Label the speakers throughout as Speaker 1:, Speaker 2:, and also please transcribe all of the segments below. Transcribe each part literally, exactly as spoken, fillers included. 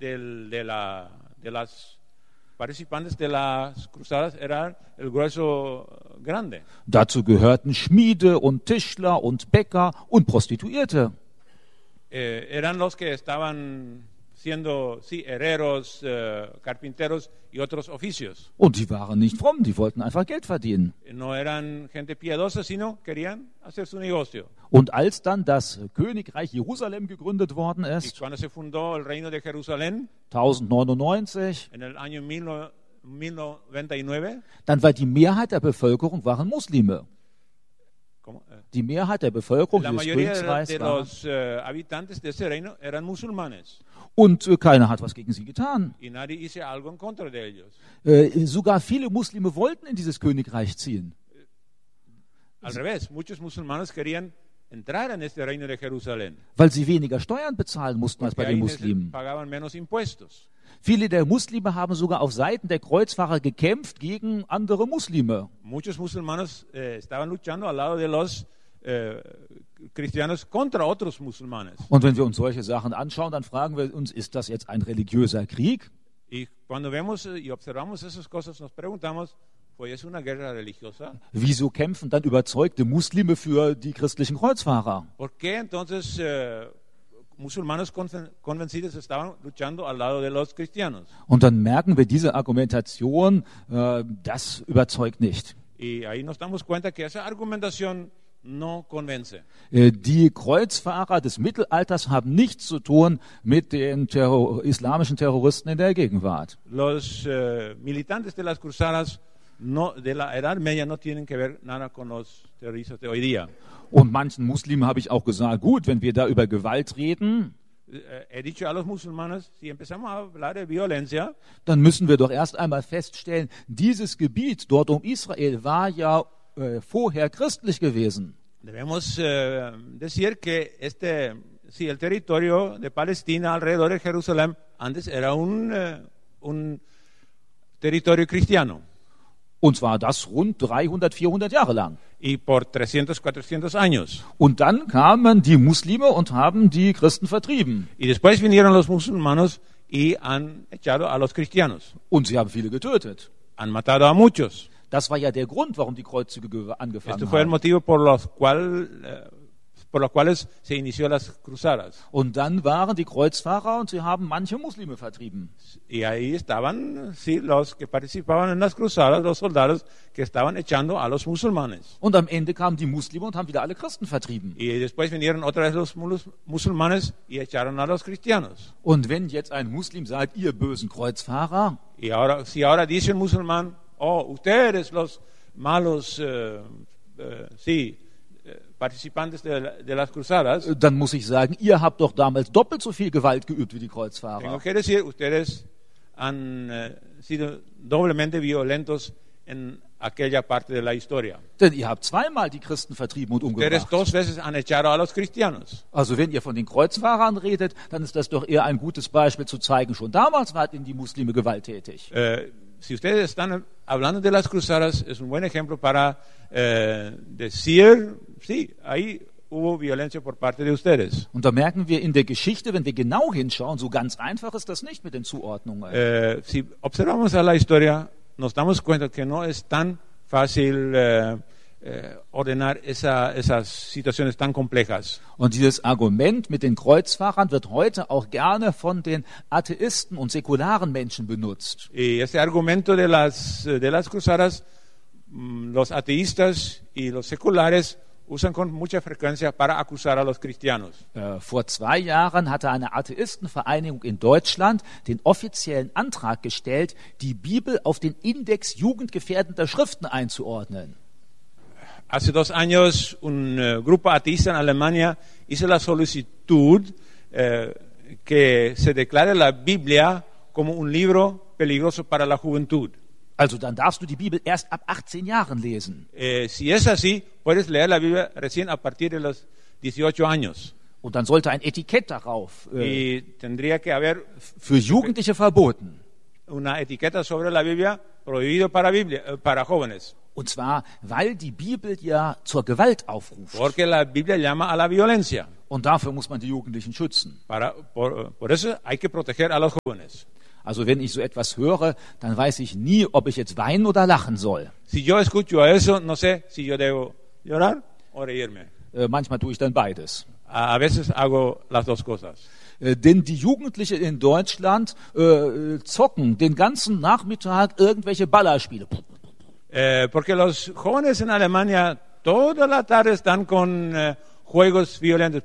Speaker 1: del, de, la, de las participantes de las cruzadas era el grueso grande.
Speaker 2: Dazu gehörten Schmiede und Tischler und Bäcker und Prostituierte.
Speaker 1: Eh, eran los que estaban siendo, sí, herreros, eh, carpinteros y otros oficios.
Speaker 2: Und die waren nicht fromm, die wollten einfach Geld verdienen.
Speaker 1: No eran gente piadosa, sino querían hacer su negocio.
Speaker 2: Und als dann das Königreich Jerusalem gegründet worden
Speaker 1: Y
Speaker 2: ist,
Speaker 1: cuando se fundó el reino de Jerusalén,
Speaker 2: tausendneunundneunzig,
Speaker 1: en el año mil noventa y nueve,
Speaker 2: dann war die Mehrheit der Bevölkerung waren Muslime.
Speaker 1: ¿cómo? Eh,
Speaker 2: Die Mehrheit der Bevölkerung
Speaker 1: la
Speaker 2: dieses
Speaker 1: mayoría de,
Speaker 2: Königreichs
Speaker 1: de
Speaker 2: waren.
Speaker 1: los eh, habitantes de ese reino eran musulmanes
Speaker 2: Und äh, keiner hat was gegen sie getan.
Speaker 1: y nadie hizo algo en contra de ellos.
Speaker 2: Äh, sogar viele Muslime wollten in dieses Königreich ziehen.
Speaker 1: Al revés, muchos musulmanes querían entrar en este reino de Jerusalén,
Speaker 2: Weil sie weniger Steuern bezahlen mussten als bei
Speaker 1: porque
Speaker 2: den
Speaker 1: ahí
Speaker 2: Muslimen.
Speaker 1: pagaban menos impuestos.
Speaker 2: Viele der Muslime haben sogar auf Seiten der Kreuzfahrer gekämpft gegen andere Muslime.
Speaker 1: Muchos musulmanes eh, estaban luchando al lado de los eh, cristianos contra otros musulmanes.
Speaker 2: Und wenn wir uns solche Sachen anschauen, dann fragen wir uns, ist das jetzt ein religiöser Krieg?
Speaker 1: Y cuando vemos eh, y observamos esas cosas, nos preguntamos, ¿fue es una guerra religiosa?
Speaker 2: Wieso kämpfen dann überzeugte Muslime für die christlichen Kreuzfahrer?
Speaker 1: ¿Por qué entonces eh, musulmanes conven- convencidos estaban luchando al lado de los cristianos?
Speaker 2: Und dann merken wir, diese Argumentation, äh, das überzeugt nicht.
Speaker 1: Y ahí nos damos cuenta que esa argumentación no convence.
Speaker 2: Äh, die Kreuzfahrer des Mittelalters haben nichts zu tun mit den Terror- islamischen Terroristen in der Gegenwart.
Speaker 1: Los eh, militantes de las cruzadas no, de la Edad Media no tienen que ver nada con los terroristas de hoy día.
Speaker 2: Und manchen Muslimen habe ich auch gesagt, gut, wenn wir da über Gewalt reden,
Speaker 1: Eh, he dicho a los musulmanes, si empezamos a hablar de violencia,
Speaker 2: dann müssen wir doch erst einmal feststellen, dieses Gebiet dort um Israel war ja äh, vorher christlich gewesen.
Speaker 1: debemos eh, decir que este, si el territorio de Palestina alrededor de Jerusalén antes era un, eh, un territorio cristiano
Speaker 2: Und zwar das rund dreihundert, vierhundert Jahre lang.
Speaker 1: y por trescientos, cuatrocientos años.
Speaker 2: Und dann kamen die Muslime und haben die Christen vertrieben.
Speaker 1: Y después vinieron los musulmanes y han echado a los cristianos,
Speaker 2: Und sie haben viele getötet.
Speaker 1: han matado a muchos.
Speaker 2: Das war ja der Grund, warum die Kreuzzüge ge-
Speaker 1: Este
Speaker 2: angefangen
Speaker 1: fue el
Speaker 2: haben.
Speaker 1: motivo por los, cual, eh, por los cuales se inició las cruzadas.
Speaker 2: Und dann waren die Kreuzfahrer und sie haben manche Muslime vertrieben.
Speaker 1: Y ahí estaban, sí, los que participaban en las cruzadas, los soldados que estaban echando a los musulmanes.
Speaker 2: Und am Ende kamen die Muslime und haben wieder alle Christen vertrieben.
Speaker 1: Y después vinieron otra vez los mulus- musulmanes y echaron a los cristianos.
Speaker 2: Und wenn jetzt ein Muslim sagt, ihr bösen Kreuzfahrer,
Speaker 1: Y ahora, si ahora dice un musulmán, oh, ustedes los malos, eh, eh, sí, eh, participantes de, la- de las cruzadas,
Speaker 2: dann muss ich sagen, ihr habt doch damals doppelt so viel Gewalt geübt wie die
Speaker 1: tengo
Speaker 2: Kreuzfahrer.
Speaker 1: que decir, ustedes han eh, sido doblemente violentos en aquella parte de la historia.
Speaker 2: Denn ihr habt zweimal die Christen vertrieben und
Speaker 1: Ustedes
Speaker 2: umgebracht.
Speaker 1: dos veces han echado a los cristianos.
Speaker 2: Also wenn ihr von den Kreuzfahrern redet, dann ist das doch eher ein gutes Beispiel zu zeigen, schon damals waren die Muslime gewalttätig.
Speaker 1: Eh, si ustedes están hablando de las cruzadas, es un buen ejemplo para eh, decir, sí, ahí hubo violencia por parte de ustedes.
Speaker 2: Und da merken wir in der Geschichte, wenn wir genau hinschauen, so ganz einfach ist das nicht mit den Zuordnungen.
Speaker 1: Eh, si observamos a la historia, nos damos cuenta que no es tan fácil eh, eh, ordenar esa, esas situaciones tan complejas.
Speaker 2: Und dieses Argument mit den Kreuzfahrern wird heute auch gerne von den Atheisten und säkularen Menschen benutzt.
Speaker 1: Y este argumento de las, de las cruzadas, mm, los ateístas y los seculares usan con mucha frecuencia para acusar a los cristianos.
Speaker 2: Äh, vor zwei Jahren hatte eine Atheistenvereinigung in Deutschland den offiziellen Antrag gestellt, die Bibel auf den Index jugendgefährdender Schriften einzuordnen.
Speaker 1: Hace dos años un eh, grupo ateísta en Alemania hizo la solicitud eh, que se declare la Biblia como un libro peligroso para la juventud.
Speaker 2: Also dann darfst du die Bibel erst ab achtzehn Jahren lesen.
Speaker 1: Eh, si es así, puedes leer la Biblia recién a partir de los dieciocho años.
Speaker 2: Und dann sollte ein Etikett darauf äh,
Speaker 1: Y tendría que haber
Speaker 2: für Jugendliche verboten.
Speaker 1: una etiqueta sobre la Biblia prohibido para, Biblia, eh, para jóvenes.
Speaker 2: Und zwar, weil die Bibel ja zur Gewalt aufruft.
Speaker 1: Porque la Biblia llama a la violencia.
Speaker 2: Und dafür muss man die Jugendlichen schützen.
Speaker 1: Para, por, por eso hay que proteger a los jóvenes.
Speaker 2: Also wenn ich so etwas höre, dann weiß ich nie, ob ich jetzt weinen oder lachen soll.
Speaker 1: Si yo escucho eso, no sé si yo debo llorar o reírme.
Speaker 2: Äh, manchmal tue ich dann beides.
Speaker 1: A, a veces hago las dos cosas.
Speaker 2: Äh, denn die Jugendlichen in Deutschland äh, zocken den ganzen Nachmittag irgendwelche Ballerspiele.
Speaker 1: Eh, porque los jóvenes en Alemania toda la tarde están con eh, juegos violentos.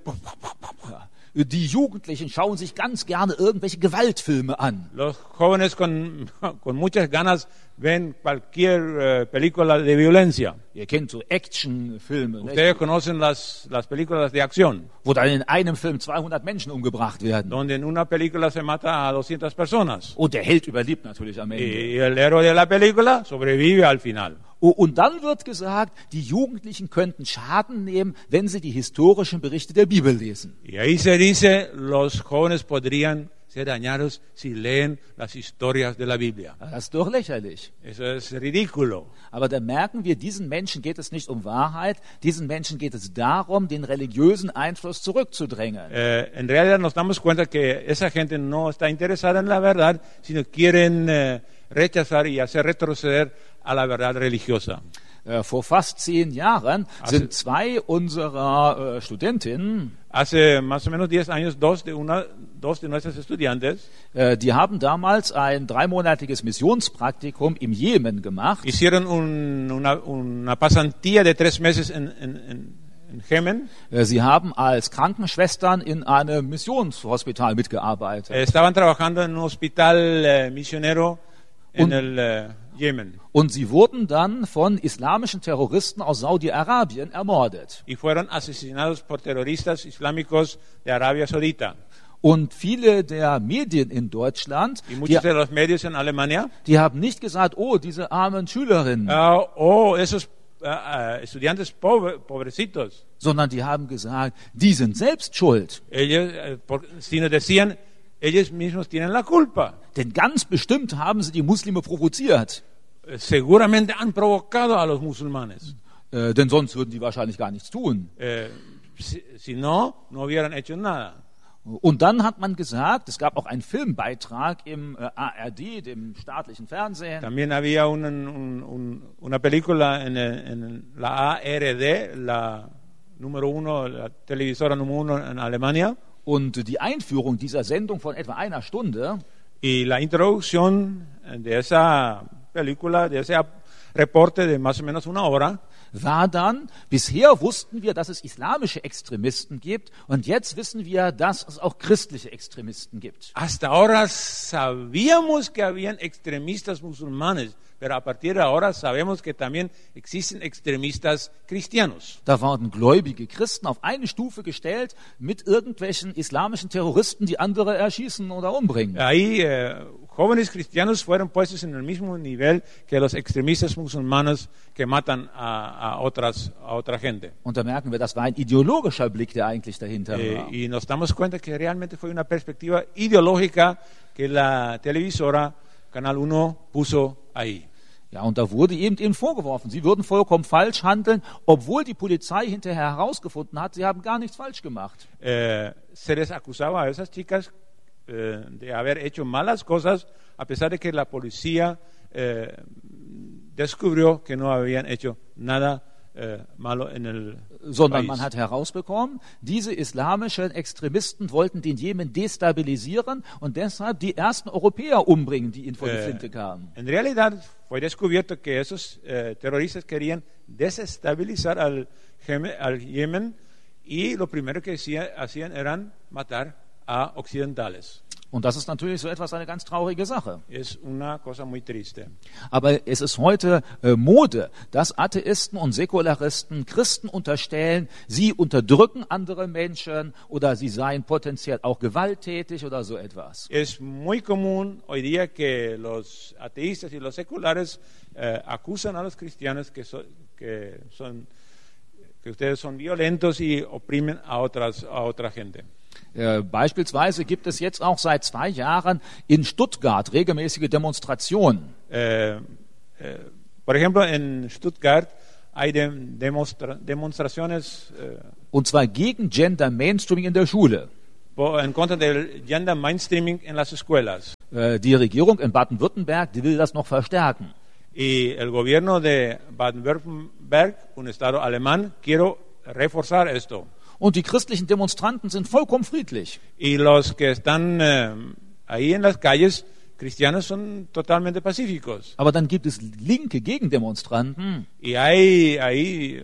Speaker 2: Ja. Die Jugendlichen schauen sich ganz gerne irgendwelche Gewaltfilme an.
Speaker 1: Los jóvenes con, con muchas ganas ven cualquier eh, película de violencia.
Speaker 2: Ihr kennt so Actionfilme,
Speaker 1: Ustedes conocen las, las películas de acción,
Speaker 2: wo dann in einem Film zweihundert Menschen umgebracht werden.
Speaker 1: donde en una película se mata a doscientas personas.
Speaker 2: Und der Held überlebt natürlich am Ende.
Speaker 1: Y el héroe de la película sobrevive al final.
Speaker 2: Und dann wird gesagt, die Jugendlichen könnten Schaden nehmen, wenn sie die historischen Berichte der Bibel lesen.
Speaker 1: Y ahí se dice, los jóvenes podrían ser dañados si leen las historias de la Biblia.
Speaker 2: Das ist doch lächerlich.
Speaker 1: Eso es ridículo.
Speaker 2: Aber da merken wir, diesen Menschen geht es nicht um Wahrheit, diesen Menschen geht es darum, den religiösen Einfluss zurückzudrängen.
Speaker 1: Eh, en realidad nos damos cuenta que esa gente no está interesada en la verdad, sino quieren eh, rechazar y hacer retroceder a la verdad religiosa.
Speaker 2: Äh, vor fast zehn Jahren sind zwei unserer äh, Studentinnen,
Speaker 1: Hace más o menos diez años, dos de, una, dos de nuestras estudiantes
Speaker 2: äh, die haben damals ein dreimonatiges Missionspraktikum im Jemen gemacht.
Speaker 1: hicieron un, una, una pasantía de tres meses en, en, en, en Yemen.
Speaker 2: Äh, Sie haben als Krankenschwestern in einem Missionshospital mitgearbeitet.
Speaker 1: Estaban trabajando en un hospital eh, misionero en
Speaker 2: Un-
Speaker 1: el eh, Yemen
Speaker 2: Und sie wurden dann von islamischen Terroristen aus Saudi-Arabien ermordet.
Speaker 1: y fueron asesinados por terroristas islámicos de Arabia Saudita.
Speaker 2: Und viele der Medien in Deutschland,
Speaker 1: Y
Speaker 2: die,
Speaker 1: muchos de los medios en Alemania,
Speaker 2: die haben nicht gesagt, oh, diese armen Schülerinnen,
Speaker 1: ah, oh, esos ah, ah, estudiantes pobre- pobrecitos,
Speaker 2: sondern die haben gesagt, die sind selbst schuld.
Speaker 1: ellos, eh, por- sino decían, ellos mismos tienen la culpa.
Speaker 2: Denn ganz bestimmt haben sie die Muslime provoziert.
Speaker 1: Eh, Seguramente han provocado a los musulmanes.
Speaker 2: Äh, denn sonst würden die wahrscheinlich gar nichts tun.
Speaker 1: Eh, si, si no, no hubieran hecho nada.
Speaker 2: Und dann hat man gesagt, es gab auch einen Filmbeitrag im äh, A R D, dem staatlichen Fernsehen,
Speaker 1: También había un- un- un- una película en, el- en la A R D, la número uno, la televisora número uno en Alemania,
Speaker 2: und die Einführung dieser Sendung von etwa einer Stunde,
Speaker 1: y la introducción de esa película, de ese reporte de más o menos una hora,
Speaker 2: war dann, bisher wussten wir, dass es islamische Extremisten gibt und jetzt wissen wir, dass es auch christliche Extremisten gibt.
Speaker 1: hasta ahora sabíamos que habían extremistas musulmanes, pero a partir de ahora sabemos que también existen extremistas cristianos.
Speaker 2: Da waren gläubige Christen auf eine Stufe gestellt mit irgendwelchen islamischen Terroristen, die andere erschießen oder umbringen.
Speaker 1: Ahí eh, jóvenes cristianos fueron puestos en el mismo nivel que los extremistas musulmanes que matan a, a otras a otra gente.
Speaker 2: Und da merken wir, das war ein ideologischer Blick, der eigentlich dahinter
Speaker 1: Eh,
Speaker 2: war.
Speaker 1: y nos damos cuenta que realmente fue una perspectiva ideológica que la televisora Canal uno puso ahí.
Speaker 2: Ja, und da wurde eben ihnen vorgeworfen, sie würden vollkommen falsch handeln, obwohl die Polizei hinterher herausgefunden hat, sie haben gar nichts falsch gemacht.
Speaker 1: Eh, se les acusaba a esas chicas eh, de haber hecho malas cosas, a pesar de que la policía eh, descubrió que no habían hecho nada eh, malo en el
Speaker 2: Sondern
Speaker 1: país.
Speaker 2: man hat herausbekommen, diese islamischen Extremisten wollten den Jemen destabilisieren und deshalb die ersten Europäer umbringen, die ihnen vor die
Speaker 1: Eh,
Speaker 2: Flinte kamen.
Speaker 1: en realidad fue descubierto que esos eh, terroristas querían desestabilizar al, Yemen- al Yemen y lo primero que hacía- hacían eran matar a occidentales.
Speaker 2: Und das ist natürlich so etwas eine ganz traurige Sache.
Speaker 1: Es una cosa muy triste.
Speaker 2: Aber es ist heute äh, Mode, dass Atheisten und Säkularisten Christen unterstellen, sie unterdrücken andere Menschen oder sie seien potenziell auch gewalttätig oder so etwas.
Speaker 1: Es muy común hoy día que los ateístas y los seculares eh, acusan a los cristianos que, so- que son que ustedes son violentos y oprimen a otras a otra gente.
Speaker 2: Äh, beispielsweise gibt es jetzt auch seit zwei Jahren in Stuttgart regelmäßige Demonstrationen.
Speaker 1: Eh, eh, por ejemplo, en Stuttgart hay de- demonstra- demostraciones eh,
Speaker 2: Und zwar gegen Gender Mainstreaming in der Schule.
Speaker 1: po- en contra del gender mainstreaming en las escuelas.
Speaker 2: Äh, Die Regierung in Baden-Württemberg, die will das noch verstärken.
Speaker 1: Y el gobierno de Baden-Württemberg, un estado alemán, quiere reforzar esto.
Speaker 2: Und die christlichen Demonstranten sind vollkommen friedlich.
Speaker 1: Y los que están eh, ahí en las calles cristianos son totalmente pacíficos.
Speaker 2: Aber dann gibt es linke Gegendemonstranten,
Speaker 1: Y hay, hay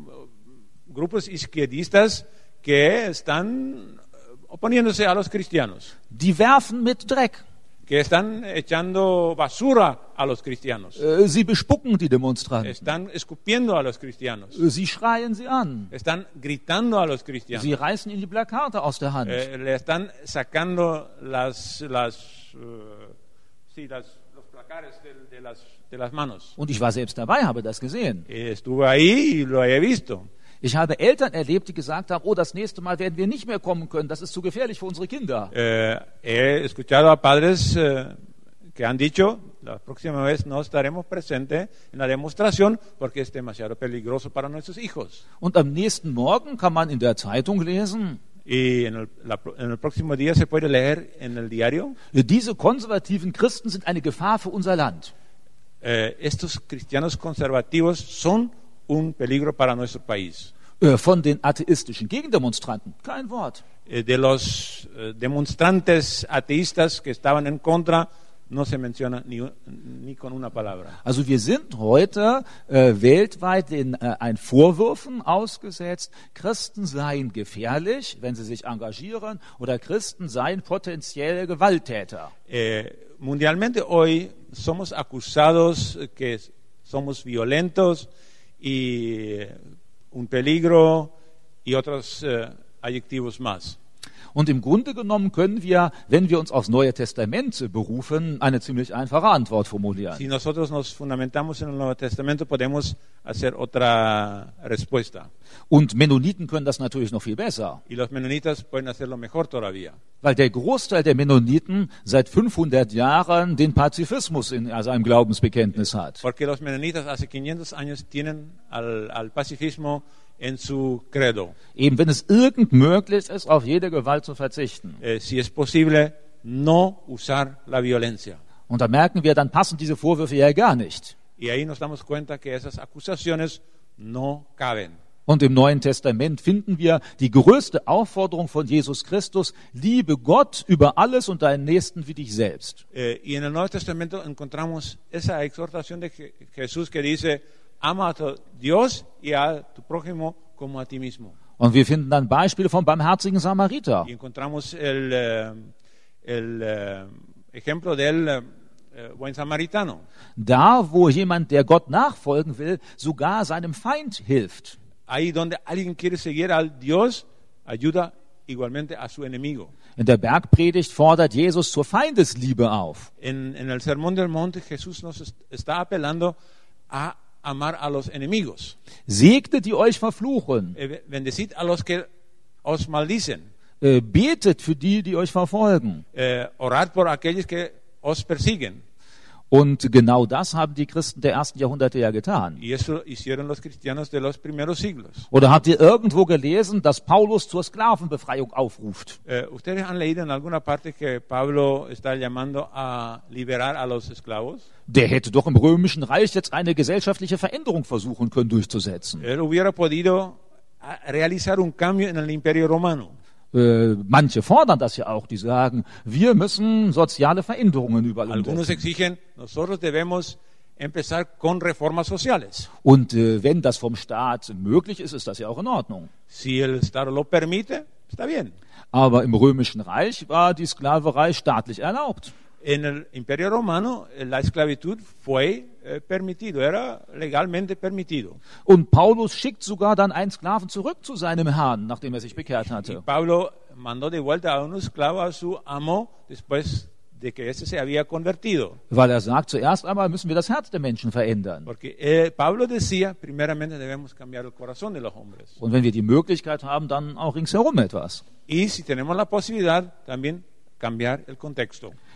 Speaker 1: grupos izquierdistas que están oponiéndose a los cristianos,
Speaker 2: die werfen mit Dreck.
Speaker 1: que están echando basura a los cristianos,
Speaker 2: Äh, Sie bespucken die Demonstranten.
Speaker 1: están escupiendo a los cristianos,
Speaker 2: Äh, Sie schreien sie an.
Speaker 1: están gritando a los cristianos,
Speaker 2: Sie reißen ihnen die Plakate aus der Hand.
Speaker 1: eh, le están sacando las, las, eh, sí, las, los placares de, de las, de las manos.
Speaker 2: Und ich war selbst dabei, habe das gesehen.
Speaker 1: Eh, Estuve ahí y lo he visto.
Speaker 2: Ich habe Eltern erlebt, die gesagt haben, oh, das nächste Mal werden wir nicht mehr kommen können, das ist zu gefährlich für unsere Kinder.
Speaker 1: Eh, he escuchado a padres eh, que han dicho, la próxima vez no estaremos presentes en la demostración porque es demasiado peligroso para nuestros hijos.
Speaker 2: Und am nächsten Morgen kann man in der Zeitung lesen,
Speaker 1: Y en el, la- en el próximo día se puede leer en el diario,
Speaker 2: diese konservativen Christen sind eine Gefahr für unser Land.
Speaker 1: eh, estos cristianos conservativos son un peligro para nuestro país.
Speaker 2: Äh, Von den atheistischen Gegendemonstranten kein Wort.
Speaker 1: Eh, de los eh, demonstrantes ateístas que estaban en contra, no se menciona ni, un- ni con una palabra.
Speaker 2: Also wir sind heute äh, weltweit den, äh, ein Vorwürfen ausgesetzt, Christen seien gefährlich, wenn sie sich engagieren, oder Christen seien potenzielle Gewalttäter.
Speaker 1: Eh, mundialmente hoy somos acusados que somos violentos y eh, un peligro y otros eh, adjetivos más.
Speaker 2: Und im Grunde genommen können wir, wenn wir uns aufs Neue Testament berufen, eine ziemlich einfache Antwort formulieren.
Speaker 1: Si nosotros nos fundamentamos en el Nuevo Testamento podemos hacer otra respuesta.
Speaker 2: Und Mennoniten können das natürlich noch viel besser,
Speaker 1: Y los menonitas pueden hacerlo mejor todavía.
Speaker 2: weil der Großteil der Mennoniten seit fünfhundert Jahren den Pazifismus in seinem Glaubensbekenntnis hat.
Speaker 1: Porque los menonitas hace quinientos años tienen al, al pacifismo en su credo.
Speaker 2: Eben wenn es irgend möglich ist, auf jede Gewalt zu verzichten.
Speaker 1: Eh, si es posible, no usar la violencia.
Speaker 2: Und da merken wir, dann passen diese Vorwürfe ja gar nicht.
Speaker 1: Y ahí nos damos cuenta que esas acusaciones no caben.
Speaker 2: Und im Neuen Testament finden wir die größte Aufforderung von Jesus Christus, liebe Gott über alles und deinen Nächsten wie dich selbst.
Speaker 1: Eh, y en el Nuevo Testamento encontramos esa exhortación de Je- Jesús que dice, ama a tu Dios y a tu prójimo como a ti mismo.
Speaker 2: Und wir finden dann Beispiele vom barmherzigen Samariter.
Speaker 1: Y encontramos el, eh, el eh, ejemplo del eh, eh, buen samaritano.
Speaker 2: Da, wo jemand, der Gott nachfolgen will, sogar seinem Feind hilft.
Speaker 1: Ahí donde alguien quiere seguir al Dios, ayuda igualmente a su enemigo.
Speaker 2: In der Bergpredigt fordert Jesus zur Feindesliebe auf.
Speaker 1: En, en el Sermón del Monte Jesús nos est- está apelando a amar a los enemigos.
Speaker 2: Segnet, die euch verfluchen.
Speaker 1: Eh, bendecid a los que os maldicen.
Speaker 2: Äh, betet für die, die euch verfolgen.
Speaker 1: Eh, orad por aquellos que os persiguen.
Speaker 2: Und genau das haben die Christen der ersten Jahrhunderte ja getan.
Speaker 1: Y eso hicieron los cristianos de los primeros siglos.
Speaker 2: Oder habt ihr irgendwo gelesen, dass Paulus zur Sklavenbefreiung aufruft?
Speaker 1: Eh, ¿Ustedes han leído en alguna parte que Pablo está llamando a liberar a los esclavos?
Speaker 2: Der hätte doch im Römischen Reich jetzt eine gesellschaftliche Veränderung versuchen können durchzusetzen.
Speaker 1: Él hubiera podido ah, realizar un cambio en el Imperio Romano.
Speaker 2: Äh, manche fordern das ja auch, die sagen, wir müssen soziale Veränderungen überall
Speaker 1: Algunos
Speaker 2: umsetzen.
Speaker 1: exigen, nosotros debemos empezar con reformas sociales.
Speaker 2: Und äh, wenn das vom Staat möglich ist, ist das ja auch in Ordnung.
Speaker 1: Si el Estado lo permite, está bien.
Speaker 2: Aber im Römischen Reich war die Sklaverei staatlich erlaubt.
Speaker 1: En el Imperio Romano eh, la esclavitud fue eh, permitido, era legalmente permitido.
Speaker 2: Und Paulus schickt sogar dann einen Sklaven zurück zu seinem Herrn, nachdem er sich bekehrt
Speaker 1: Y
Speaker 2: hatte.
Speaker 1: Pablo mandó de vuelta a un esclavo a su amo después de que ese se había convertido.
Speaker 2: Weil er sagt, zuerst einmal müssen wir das Herz der Menschen verändern.
Speaker 1: Porque eh, Pablo decía, primeramente debemos cambiar el corazón de los hombres.
Speaker 2: Und wenn wir die Möglichkeit haben, dann auch ringsherum etwas.
Speaker 1: Y si tenemos la posibilidad, también cambiar el contexto.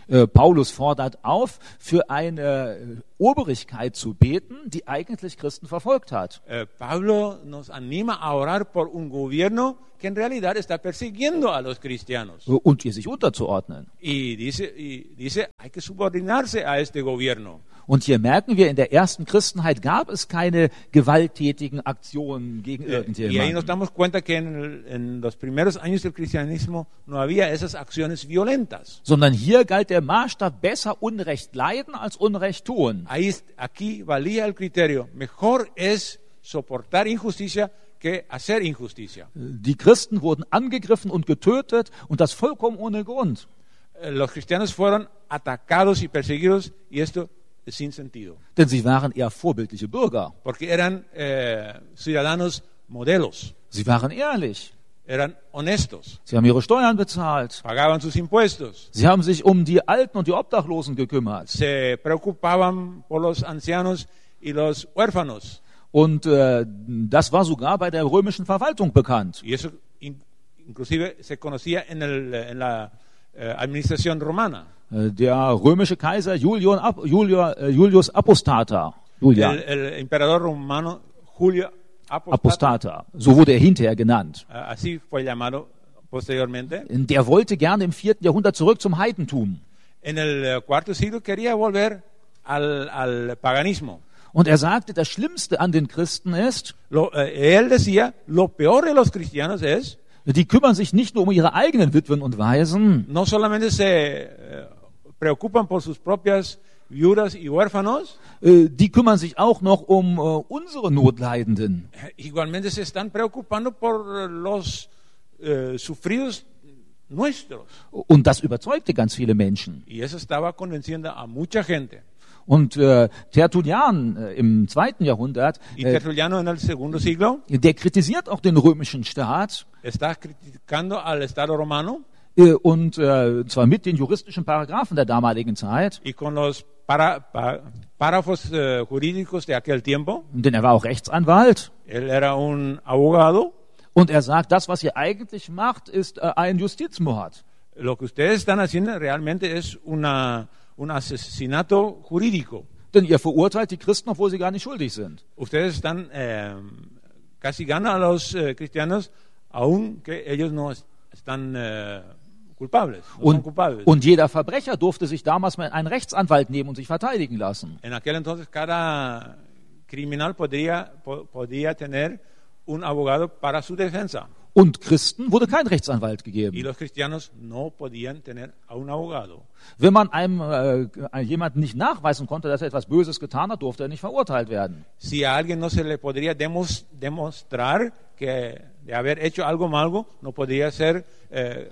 Speaker 2: Äh, Paulus fordert auf, für eine äh, Obrigkeit zu beten, die eigentlich Christen verfolgt hat.
Speaker 1: Eh, Pablo nos anima a orar por un gobierno que en realidad está persiguiendo a los cristianos.
Speaker 2: Äh, Und ihr sich unterzuordnen.
Speaker 1: Y dice, y dice, hay que subordinarse a este gobierno.
Speaker 2: Und hier merken wir, in der ersten Christenheit gab es keine gewalttätigen Aktionen gegen
Speaker 1: Eh, Y ahí nos
Speaker 2: irgendjemanden.
Speaker 1: damos cuenta que en, el- en los primeros años del cristianismo no había esas acciones violentas.
Speaker 2: Sondern hier galt der Maßstab, besser Unrecht leiden als Unrecht tun.
Speaker 1: Ahí, es- aquí valía el criterio, mejor es soportar injusticia que hacer injusticia.
Speaker 2: Die Christen wurden angegriffen und getötet und das vollkommen ohne Grund.
Speaker 1: Eh, Los cristianos fueron atacados y perseguidos y esto es sin sentido,
Speaker 2: Denn sie waren eher vorbildliche Bürger.
Speaker 1: porque eran eh, ciudadanos modelos,
Speaker 2: Sie waren ehrlich.
Speaker 1: eran honestos,
Speaker 2: Sie haben ihre Steuern bezahlt.
Speaker 1: pagaban sus impuestos,
Speaker 2: Sie haben sich um die Alten und die Obdachlosen gekümmert.
Speaker 1: se preocupaban por los ancianos y los huérfanos.
Speaker 2: Und äh, das war sogar bei der römischen Verwaltung bekannt.
Speaker 1: Y eso in- inclusive se conocía en, el, en la eh, administración romana.
Speaker 2: Äh, Der römische Kaiser Julian, Ap- Julia, äh, Julius Apostata, Julian,
Speaker 1: El, el emperador romano Julio Apostata,
Speaker 2: Apostata, so wurde er hinterher genannt.
Speaker 1: eh, así fue llamado posteriormente,
Speaker 2: Der wollte gerne im vierten Jahrhundert zurück zum Heidentum.
Speaker 1: en el eh, cuarto siglo quería volver al, al paganismo.
Speaker 2: Und er sagte, das Schlimmste an den Christen ist,
Speaker 1: Lo- eh, él decía, lo peor de los cristianos es,
Speaker 2: die kümmern sich nicht nur um ihre eigenen Witwen und Waisen,
Speaker 1: no solamente se eh, preocupan por sus propias viudas y huérfanos,
Speaker 2: äh, die kümmern sich auch noch um äh, unsere Notleidenden.
Speaker 1: eh, igualmente se están preocupando por eh, los eh, sufridos nuestros.
Speaker 2: Und das überzeugte ganz viele Menschen.
Speaker 1: Y eso estaba convenciendo a mucha gente.
Speaker 2: Und äh, Tertullian äh, im zweiten Jahrhundert,
Speaker 1: Y
Speaker 2: äh,
Speaker 1: Tertuliano en el segundo siglo
Speaker 2: der kritisiert auch den römischen Staat,
Speaker 1: está criticando al Estado romano
Speaker 2: äh, und äh, zwar mit den juristischen Paragraphen der damaligen Zeit,
Speaker 1: y con los para- pa- párrafos eh, jurídicos de aquel tiempo.
Speaker 2: denn er war auch Rechtsanwalt.
Speaker 1: Él era un abogado.
Speaker 2: Und er sagt, das, was ihr eigentlich macht, ist äh, ein Justizmord.
Speaker 1: Lo que ustedes están haciendo realmente es una, un asesinato jurídico.
Speaker 2: Denn ihr verurteilt die Christen, obwohl sie gar nicht schuldig sind.
Speaker 1: Ustedes están eh, castigando a los eh, cristianos aunque ellos no es- están eh, culpables, no son
Speaker 2: Und,
Speaker 1: culpables.
Speaker 2: und jeder Verbrecher durfte sich damals mal einen Rechtsanwalt nehmen und sich verteidigen lassen.
Speaker 1: En aquel entonces cada criminal podría, po- podía tener un abogado para su defensa
Speaker 2: Und Christen wurde kein Rechtsanwalt
Speaker 1: y
Speaker 2: gegeben.
Speaker 1: los cristianos no podían tener a un abogado.
Speaker 2: Wenn man einem äh, jemanden nicht nachweisen konnte, dass er etwas Böses getan hat, durfte er nicht verurteilt werden.
Speaker 1: Si a alguien no se le podría demos- demostrar que de haber hecho algo malo, no podría ser eh,